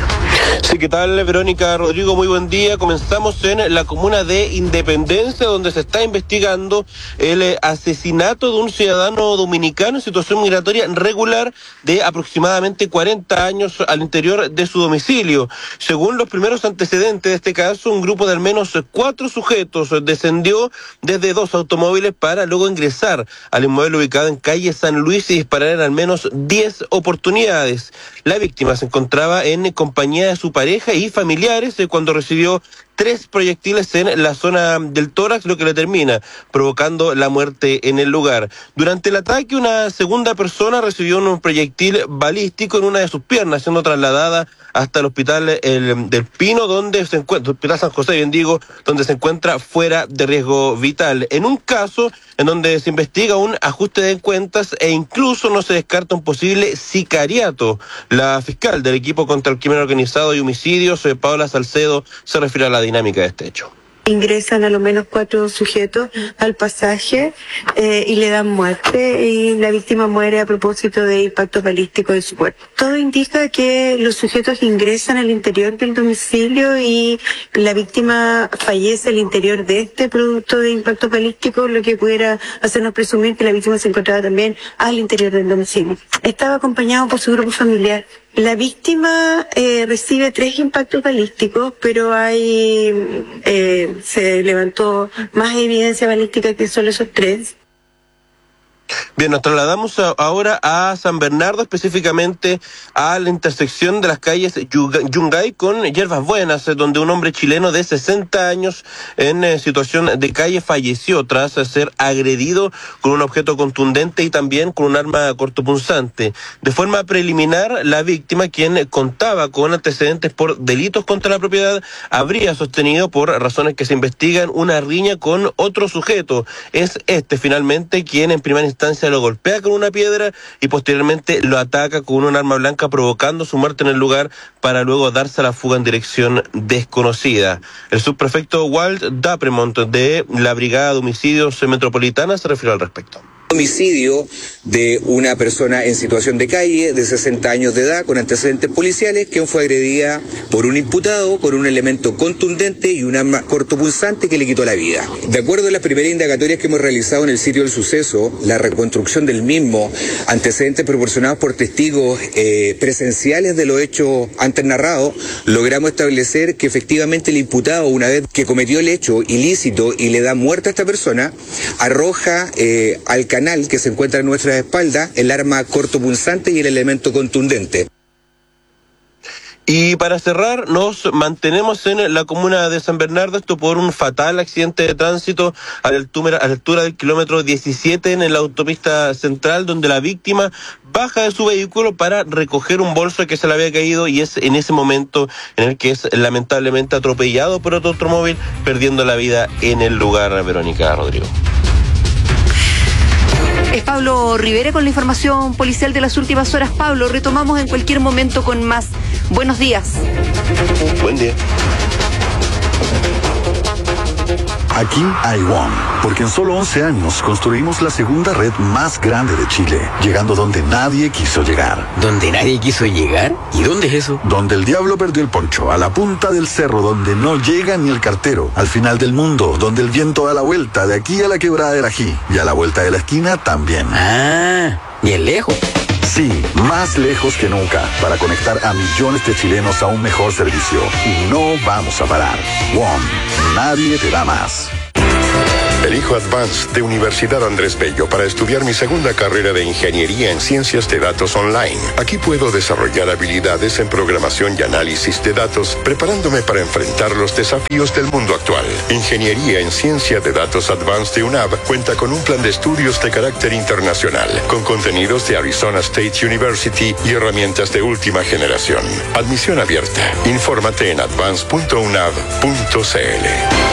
Sí, ¿qué tal, Verónica, Rodrigo? Muy buen día. Comenzamos en la comuna de Independencia, donde se está investigando el asesinato de un ciudadano dominicano en situación migratoria regular de aproximadamente cuarenta años al interior de su domicilio. Según los primeros antecedentes de este caso, un grupo de al menos cuatro sujetos descendió desde dos automóviles para luego ingresar al inmueble ubicado en calle San Luis y disparar en al menos diez oportunidades. La víctima se encontraba en compañía de su pareja y familiares cuando recibió tres proyectiles en la zona del tórax, lo que le termina provocando la muerte en el lugar. Durante el ataque, una segunda persona recibió un proyectil balístico en una de sus piernas, siendo trasladada hasta el hospital el, del Pino, donde se encuentra, hospital San José, bien digo, donde se encuentra fuera de riesgo vital. En un caso en donde se investiga un ajuste de cuentas e incluso no se descarta un posible sicariato. La fiscal del equipo contra el crimen organizado y homicidios, Paola Salcedo, se refiere a la dinámica de este hecho. Ingresan a lo menos cuatro sujetos al pasaje eh, y le dan muerte, y la víctima muere a propósito de impacto balístico de su cuerpo. Todo indica que los sujetos ingresan al interior del domicilio y la víctima fallece al interior de este producto de impacto balístico, lo que pudiera hacernos presumir que la víctima se encontraba también al interior del domicilio. Estaba acompañado por su grupo familiar. La víctima eh, recibe tres impactos balísticos, pero hay eh, se levantó más evidencia balística que solo esos tres. Bien, nos trasladamos a, ahora a San Bernardo, específicamente a la intersección de las calles Yungay con Hierbas Buenas, donde un hombre chileno de sesenta años en eh, situación de calle falleció tras ser agredido con un objeto contundente y también con un arma cortopunzante. De forma preliminar, la víctima, quien contaba con antecedentes por delitos contra la propiedad, habría sostenido, por razones que se investigan, una riña con otro sujeto. Es este finalmente quien en primera instancia instancia lo golpea con una piedra y posteriormente lo ataca con un arma blanca, provocando su muerte en el lugar para luego darse a la fuga en dirección desconocida. El subprefecto Walt Dapremont de la Brigada de Homicidios Metropolitana se refirió al respecto. Homicidio de una persona en situación de calle de sesenta años de edad con antecedentes policiales, que fue agredida por un imputado con un elemento contundente y un arma cortopunzante que le quitó la vida. De acuerdo a las primeras indagatorias que hemos realizado en el sitio del suceso, la reconstrucción del mismo, antecedentes proporcionados por testigos eh, presenciales de los hechos antes narrados, logramos establecer que efectivamente el imputado, una vez que cometió el hecho ilícito y le da muerte a esta persona, arroja eh, al canal que se encuentra en nuestras espaldas el arma cortopunzante y el elemento contundente. Y para cerrar, nos mantenemos en la comuna de San Bernardo, esto por un fatal accidente de tránsito a la altura, a la altura del kilómetro diecisiete en la autopista central, donde la víctima baja de su vehículo para recoger un bolso que se le había caído, y es en ese momento en el que es lamentablemente atropellado por otro automóvil, perdiendo la vida en el lugar. Verónica, Rodrigo. Es Pablo Rivera con la información policial de las últimas horas. Pablo, retomamos en cualquier momento con más. Buenos días. Buen día. Aquí hay WOM, porque en solo once años construimos la segunda red más grande de Chile, llegando donde nadie quiso llegar. ¿Donde nadie quiso llegar? ¿Y dónde es eso? Donde el diablo perdió el poncho, a la punta del cerro, donde no llega ni el cartero, al final del mundo, donde el viento da la vuelta, de aquí a la quebrada del Ají, y a la vuelta de la esquina también. Ah, bien lejos. Sí, más lejos que nunca, para conectar a millones de chilenos a un mejor servicio. Y no vamos a parar. WOM, nadie te da más. Elijo Advanced de Universidad Andrés Bello para estudiar mi segunda carrera de Ingeniería en Ciencias de Datos Online. Aquí puedo desarrollar habilidades en programación y análisis de datos, preparándome para enfrentar los desafíos del mundo actual. Ingeniería en Ciencia de Datos Advanced de UNAV cuenta con un plan de estudios de carácter internacional, con contenidos de Arizona State University y herramientas de última generación. Admisión abierta. Infórmate en advance punto unav punto c l.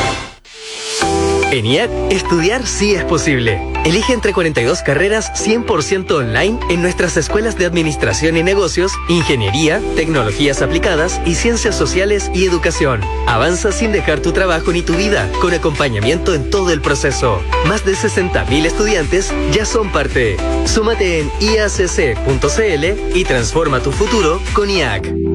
En I A C, estudiar sí es posible. Elige entre cuarenta y dos carreras cien por ciento online en nuestras escuelas de Administración y Negocios, Ingeniería, Tecnologías Aplicadas y Ciencias Sociales y Educación. Avanza sin dejar tu trabajo ni tu vida, con acompañamiento en todo el proceso. Más de sesenta mil estudiantes ya son parte. Súmate en i a c c punto c l y transforma tu futuro con I A C.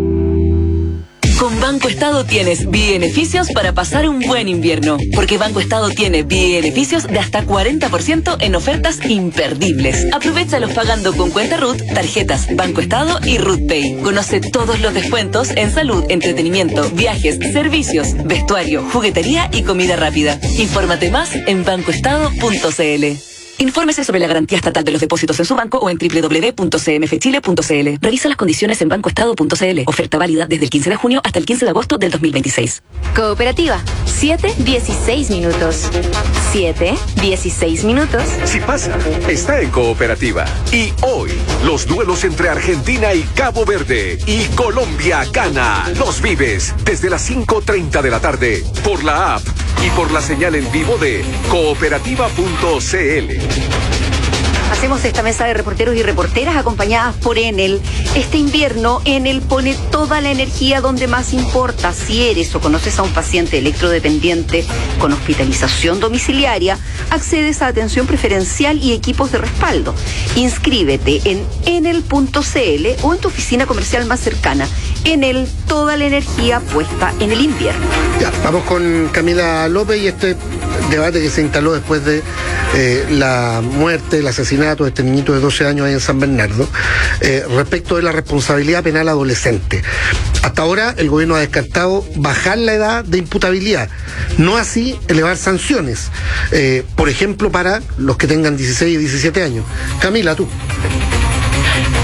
Con Banco Estado tienes beneficios para pasar un buen invierno, porque Banco Estado tiene beneficios de hasta cuarenta por ciento en ofertas imperdibles. Aprovéchalos pagando con cuenta R U T, tarjetas Banco Estado y R U T Pay. Conoce todos los descuentos en salud, entretenimiento, viajes, servicios, vestuario, juguetería y comida rápida. Infórmate más en banco estado punto c l. Infórmese sobre la garantía estatal de los depósitos en su banco o en doble u doble u doble u punto c m f chile punto c l. Revisa las condiciones en banco estado punto c l. Oferta válida desde el quince de junio hasta el quince de agosto del dos mil veintiséis. Cooperativa, siete dieciséis minutos. siete dieciséis minutos. Si pasa, está en Cooperativa. Y hoy, los duelos entre Argentina y Cabo Verde y Colombia gana. Los vives desde las cinco treinta de la tarde por la app y por la señal en vivo de cooperativa punto c l. Hacemos esta mesa de reporteros y reporteras acompañadas por Enel. Este invierno, Enel pone toda la energía donde más importa. Si eres o conoces a un paciente electrodependiente con hospitalización domiciliaria, accedes a atención preferencial y equipos de respaldo. Inscríbete en enel punto c l o en tu oficina comercial más cercana. Enel, toda la energía puesta en el invierno. Ya, vamos con Camila López y este debate que se instaló después de eh, la muerte, el asesinato de este niñito de doce años ahí en San Bernardo, eh, respecto de la responsabilidad penal adolescente. Hasta ahora el gobierno ha descartado bajar la edad de imputabilidad, no así elevar sanciones, eh, por ejemplo para los que tengan dieciséis y diecisiete años. Camila, tú.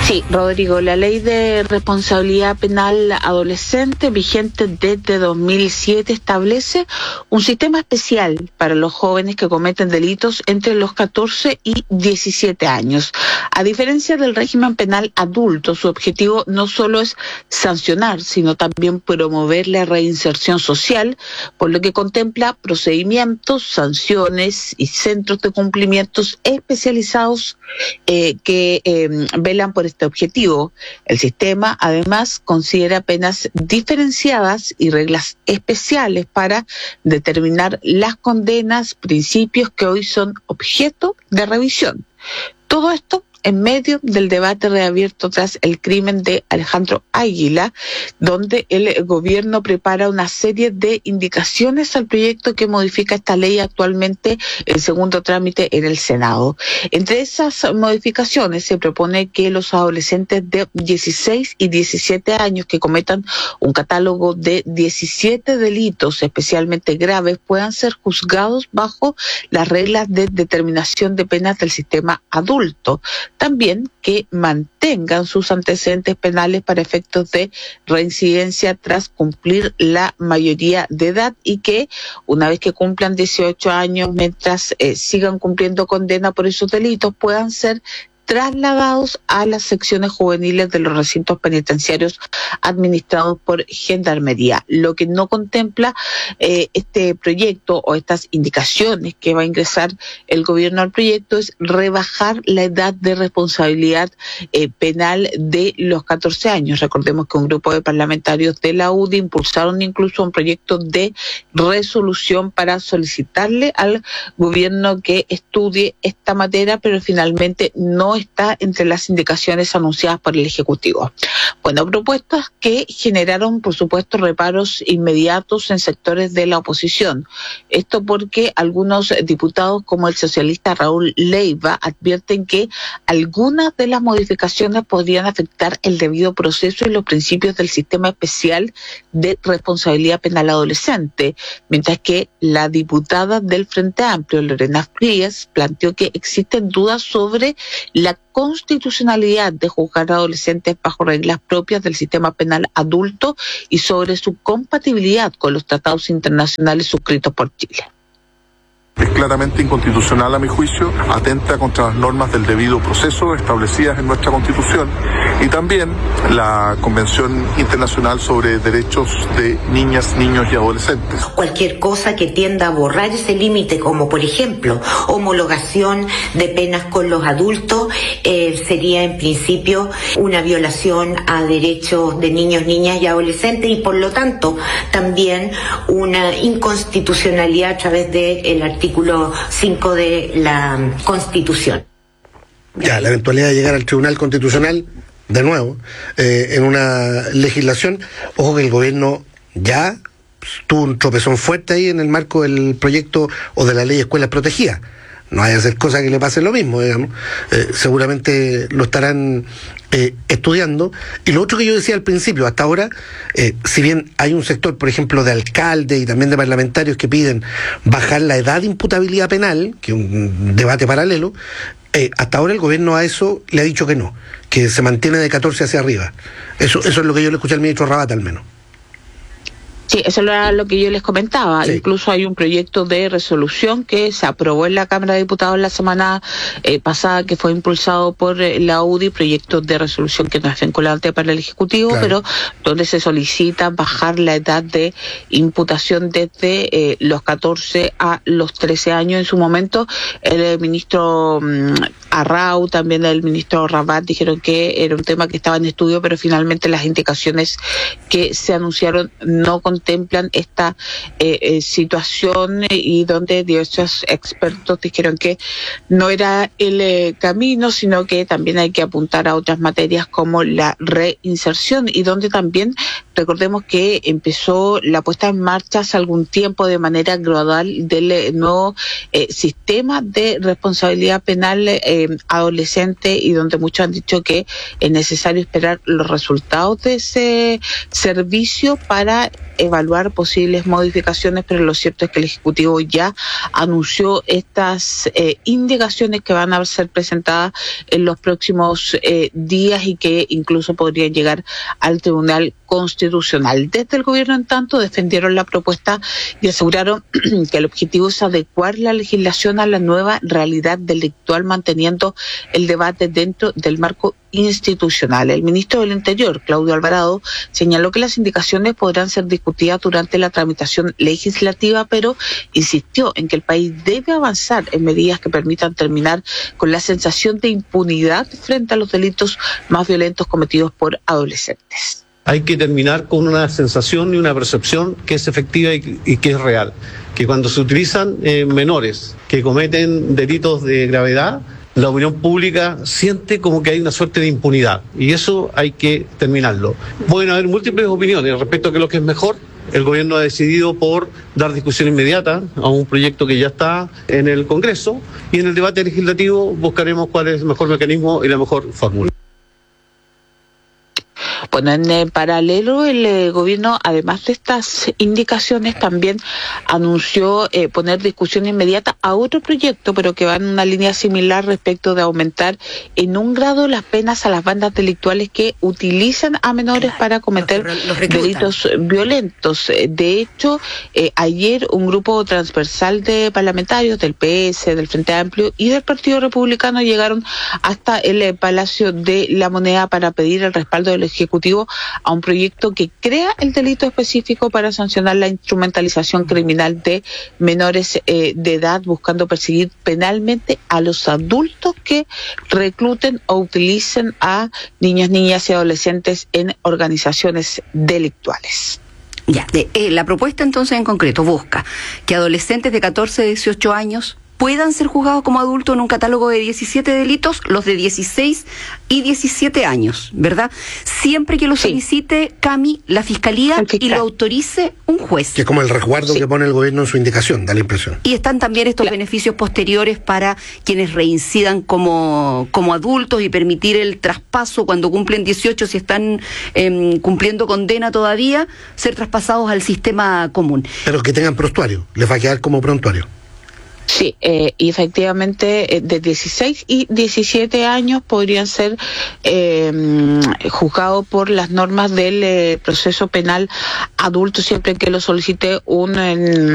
Sí, Rodrigo, la ley de responsabilidad penal adolescente vigente desde dos mil siete establece un sistema especial para los jóvenes que cometen delitos entre los catorce y diecisiete años. A diferencia del régimen penal adulto, su objetivo no solo es sancionar, sino también promover la reinserción social, por lo que contempla procedimientos, sanciones y centros de cumplimientos especializados eh, que eh, velan por este objetivo. El sistema, además, considera penas diferenciadas y reglas especiales para determinar las condenas, principios que hoy son objeto de revisión. Todo esto en medio del debate reabierto tras el crimen de Alejandro Águila, donde el gobierno prepara una serie de indicaciones al proyecto que modifica esta ley actualmente en segundo trámite en el Senado. Entre esas modificaciones se propone que los adolescentes de dieciséis y diecisiete años que cometan un catálogo de diecisiete delitos especialmente graves puedan ser juzgados bajo las reglas de determinación de penas del sistema adulto. También que mantengan sus antecedentes penales para efectos de reincidencia tras cumplir la mayoría de edad y que una vez que cumplan dieciocho años, mientras eh, sigan cumpliendo condena por esos delitos, puedan ser trasladados a las secciones juveniles de los recintos penitenciarios administrados por Gendarmería. Lo que no contempla eh, este proyecto o estas indicaciones que va a ingresar el gobierno al proyecto es rebajar la edad de responsabilidad eh, penal de los catorce años. Recordemos que un grupo de parlamentarios de la U D I impulsaron incluso un proyecto de resolución para solicitarle al gobierno que estudie esta materia, pero finalmente no está entre las indicaciones anunciadas por el Ejecutivo. Bueno, propuestas que generaron, por supuesto, reparos inmediatos en sectores de la oposición. Esto porque algunos diputados, como el socialista Raúl Leiva, advierten que algunas de las modificaciones podrían afectar el debido proceso y los principios del sistema especial de responsabilidad penal adolescente, mientras que la diputada del Frente Amplio, Lorena Frías, planteó que existen dudas sobre la constitucionalidad de juzgar a adolescentes bajo reglas propias del sistema penal adulto y sobre su compatibilidad con los tratados internacionales suscritos por Chile. Es claramente inconstitucional a mi juicio, atenta contra las normas del debido proceso establecidas en nuestra Constitución y también la Convención Internacional sobre Derechos de Niñas, Niños y Adolescentes. Cualquier cosa que tienda a borrar ese límite, como por ejemplo homologación de penas con los adultos, eh, sería en principio una violación a derechos de niños, niñas y adolescentes y por lo tanto también una inconstitucionalidad a través del artículo artículo cinco de la Constitución. Ya, la eventualidad de llegar al Tribunal Constitucional, de nuevo, eh, en una legislación, ojo que el gobierno ya tuvo un tropezón fuerte ahí en el marco del proyecto o de la ley de escuelas protegidas. No hay que hacer cosas que le pasen lo mismo, digamos. Eh, seguramente lo estarán eh, estudiando. Y lo otro que yo decía al principio, hasta ahora, eh, si bien hay un sector, por ejemplo, de alcaldes y también de parlamentarios que piden bajar la edad de imputabilidad penal, que es un debate paralelo, eh, hasta ahora el gobierno a eso le ha dicho que no, que se mantiene de catorce hacia arriba. Eso, eso es lo que yo le escuché al ministro Rabat al menos. Sí, eso era lo que yo les comentaba. Sí. Incluso hay un proyecto de resolución que se aprobó en la Cámara de Diputados la semana eh, pasada, que fue impulsado por eh, la U D I, proyecto de resolución que no es vinculante para el Ejecutivo, claro, pero donde se solicita bajar la edad de imputación desde eh, los catorce a los trece años. En su momento, el, el ministro um, Arrau, también el ministro Rabat, dijeron que era un tema que estaba en estudio, pero finalmente las indicaciones que se anunciaron no contemplan esta eh, eh, situación y donde diversos expertos dijeron que no era el eh, camino, sino que también hay que apuntar a otras materias como la reinserción y donde también recordemos que empezó la puesta en marcha hace algún tiempo de manera gradual del eh, nuevo eh, sistema de responsabilidad penal eh, adolescente, y donde muchos han dicho que es necesario esperar los resultados de ese servicio para evaluar posibles modificaciones, pero lo cierto es que el Ejecutivo ya anunció estas eh, indicaciones que van a ser presentadas en los próximos eh, días y que incluso podrían llegar al Tribunal Constitucional. Desde el gobierno, en tanto, defendieron la propuesta y aseguraron que el objetivo es adecuar la legislación a la nueva realidad delictual, manteniendo el debate dentro del marco institucional. El ministro del Interior, Claudio Alvarado, señaló que las indicaciones podrán ser discutidas durante la tramitación legislativa, pero insistió en que el país debe avanzar en medidas que permitan terminar con la sensación de impunidad frente a los delitos más violentos cometidos por adolescentes. Hay que terminar con una sensación y una percepción que es efectiva y, y que es real. Que cuando se utilizan eh, menores que cometen delitos de gravedad, la opinión pública siente como que hay una suerte de impunidad. Y eso hay que terminarlo. Pueden haber múltiples opiniones respecto a qué es lo que es mejor. El gobierno ha decidido por dar discusión inmediata a un proyecto que ya está en el Congreso, y en el debate legislativo buscaremos cuál es el mejor mecanismo y la mejor fórmula. Bueno, en eh, paralelo, el eh, gobierno, además de estas indicaciones, también anunció eh, poner discusión inmediata a otro proyecto, pero que va en una línea similar respecto de aumentar en un grado las penas a las bandas delictuales que utilizan a menores para cometer los, los delitos violentos. De hecho, eh, ayer un grupo transversal de parlamentarios del P S, del Frente Amplio y del Partido Republicano llegaron hasta el eh, Palacio de la Moneda para pedir el respaldo del Ejecutivo a un proyecto que crea el delito específico para sancionar la instrumentalización criminal de menores eh, de edad, buscando perseguir penalmente a los adultos que recluten o utilicen a niños, niñas y adolescentes en organizaciones delictuales. Ya, de, eh, la propuesta entonces en concreto busca que adolescentes de catorce a dieciocho años puedan ser juzgados como adultos en un catálogo de diecisiete delitos, los de dieciséis y diecisiete años, ¿verdad? Siempre que lo solicite, sí, Cami, la Fiscalía, y lo autorice un juez. Que es como el resguardo, sí, que pone el gobierno en su indicación, da la impresión. Y están también estos, claro, beneficios posteriores para quienes reincidan como, como adultos, y permitir el traspaso cuando cumplen dieciocho, si están eh, cumpliendo condena todavía, ser traspasados al sistema común. Pero que tengan prontuario, les va a quedar como prontuario. Sí, eh, y efectivamente eh, de dieciséis y diecisiete años podrían ser eh, juzgados por las normas del eh, proceso penal adulto, siempre que lo solicite un... Eh,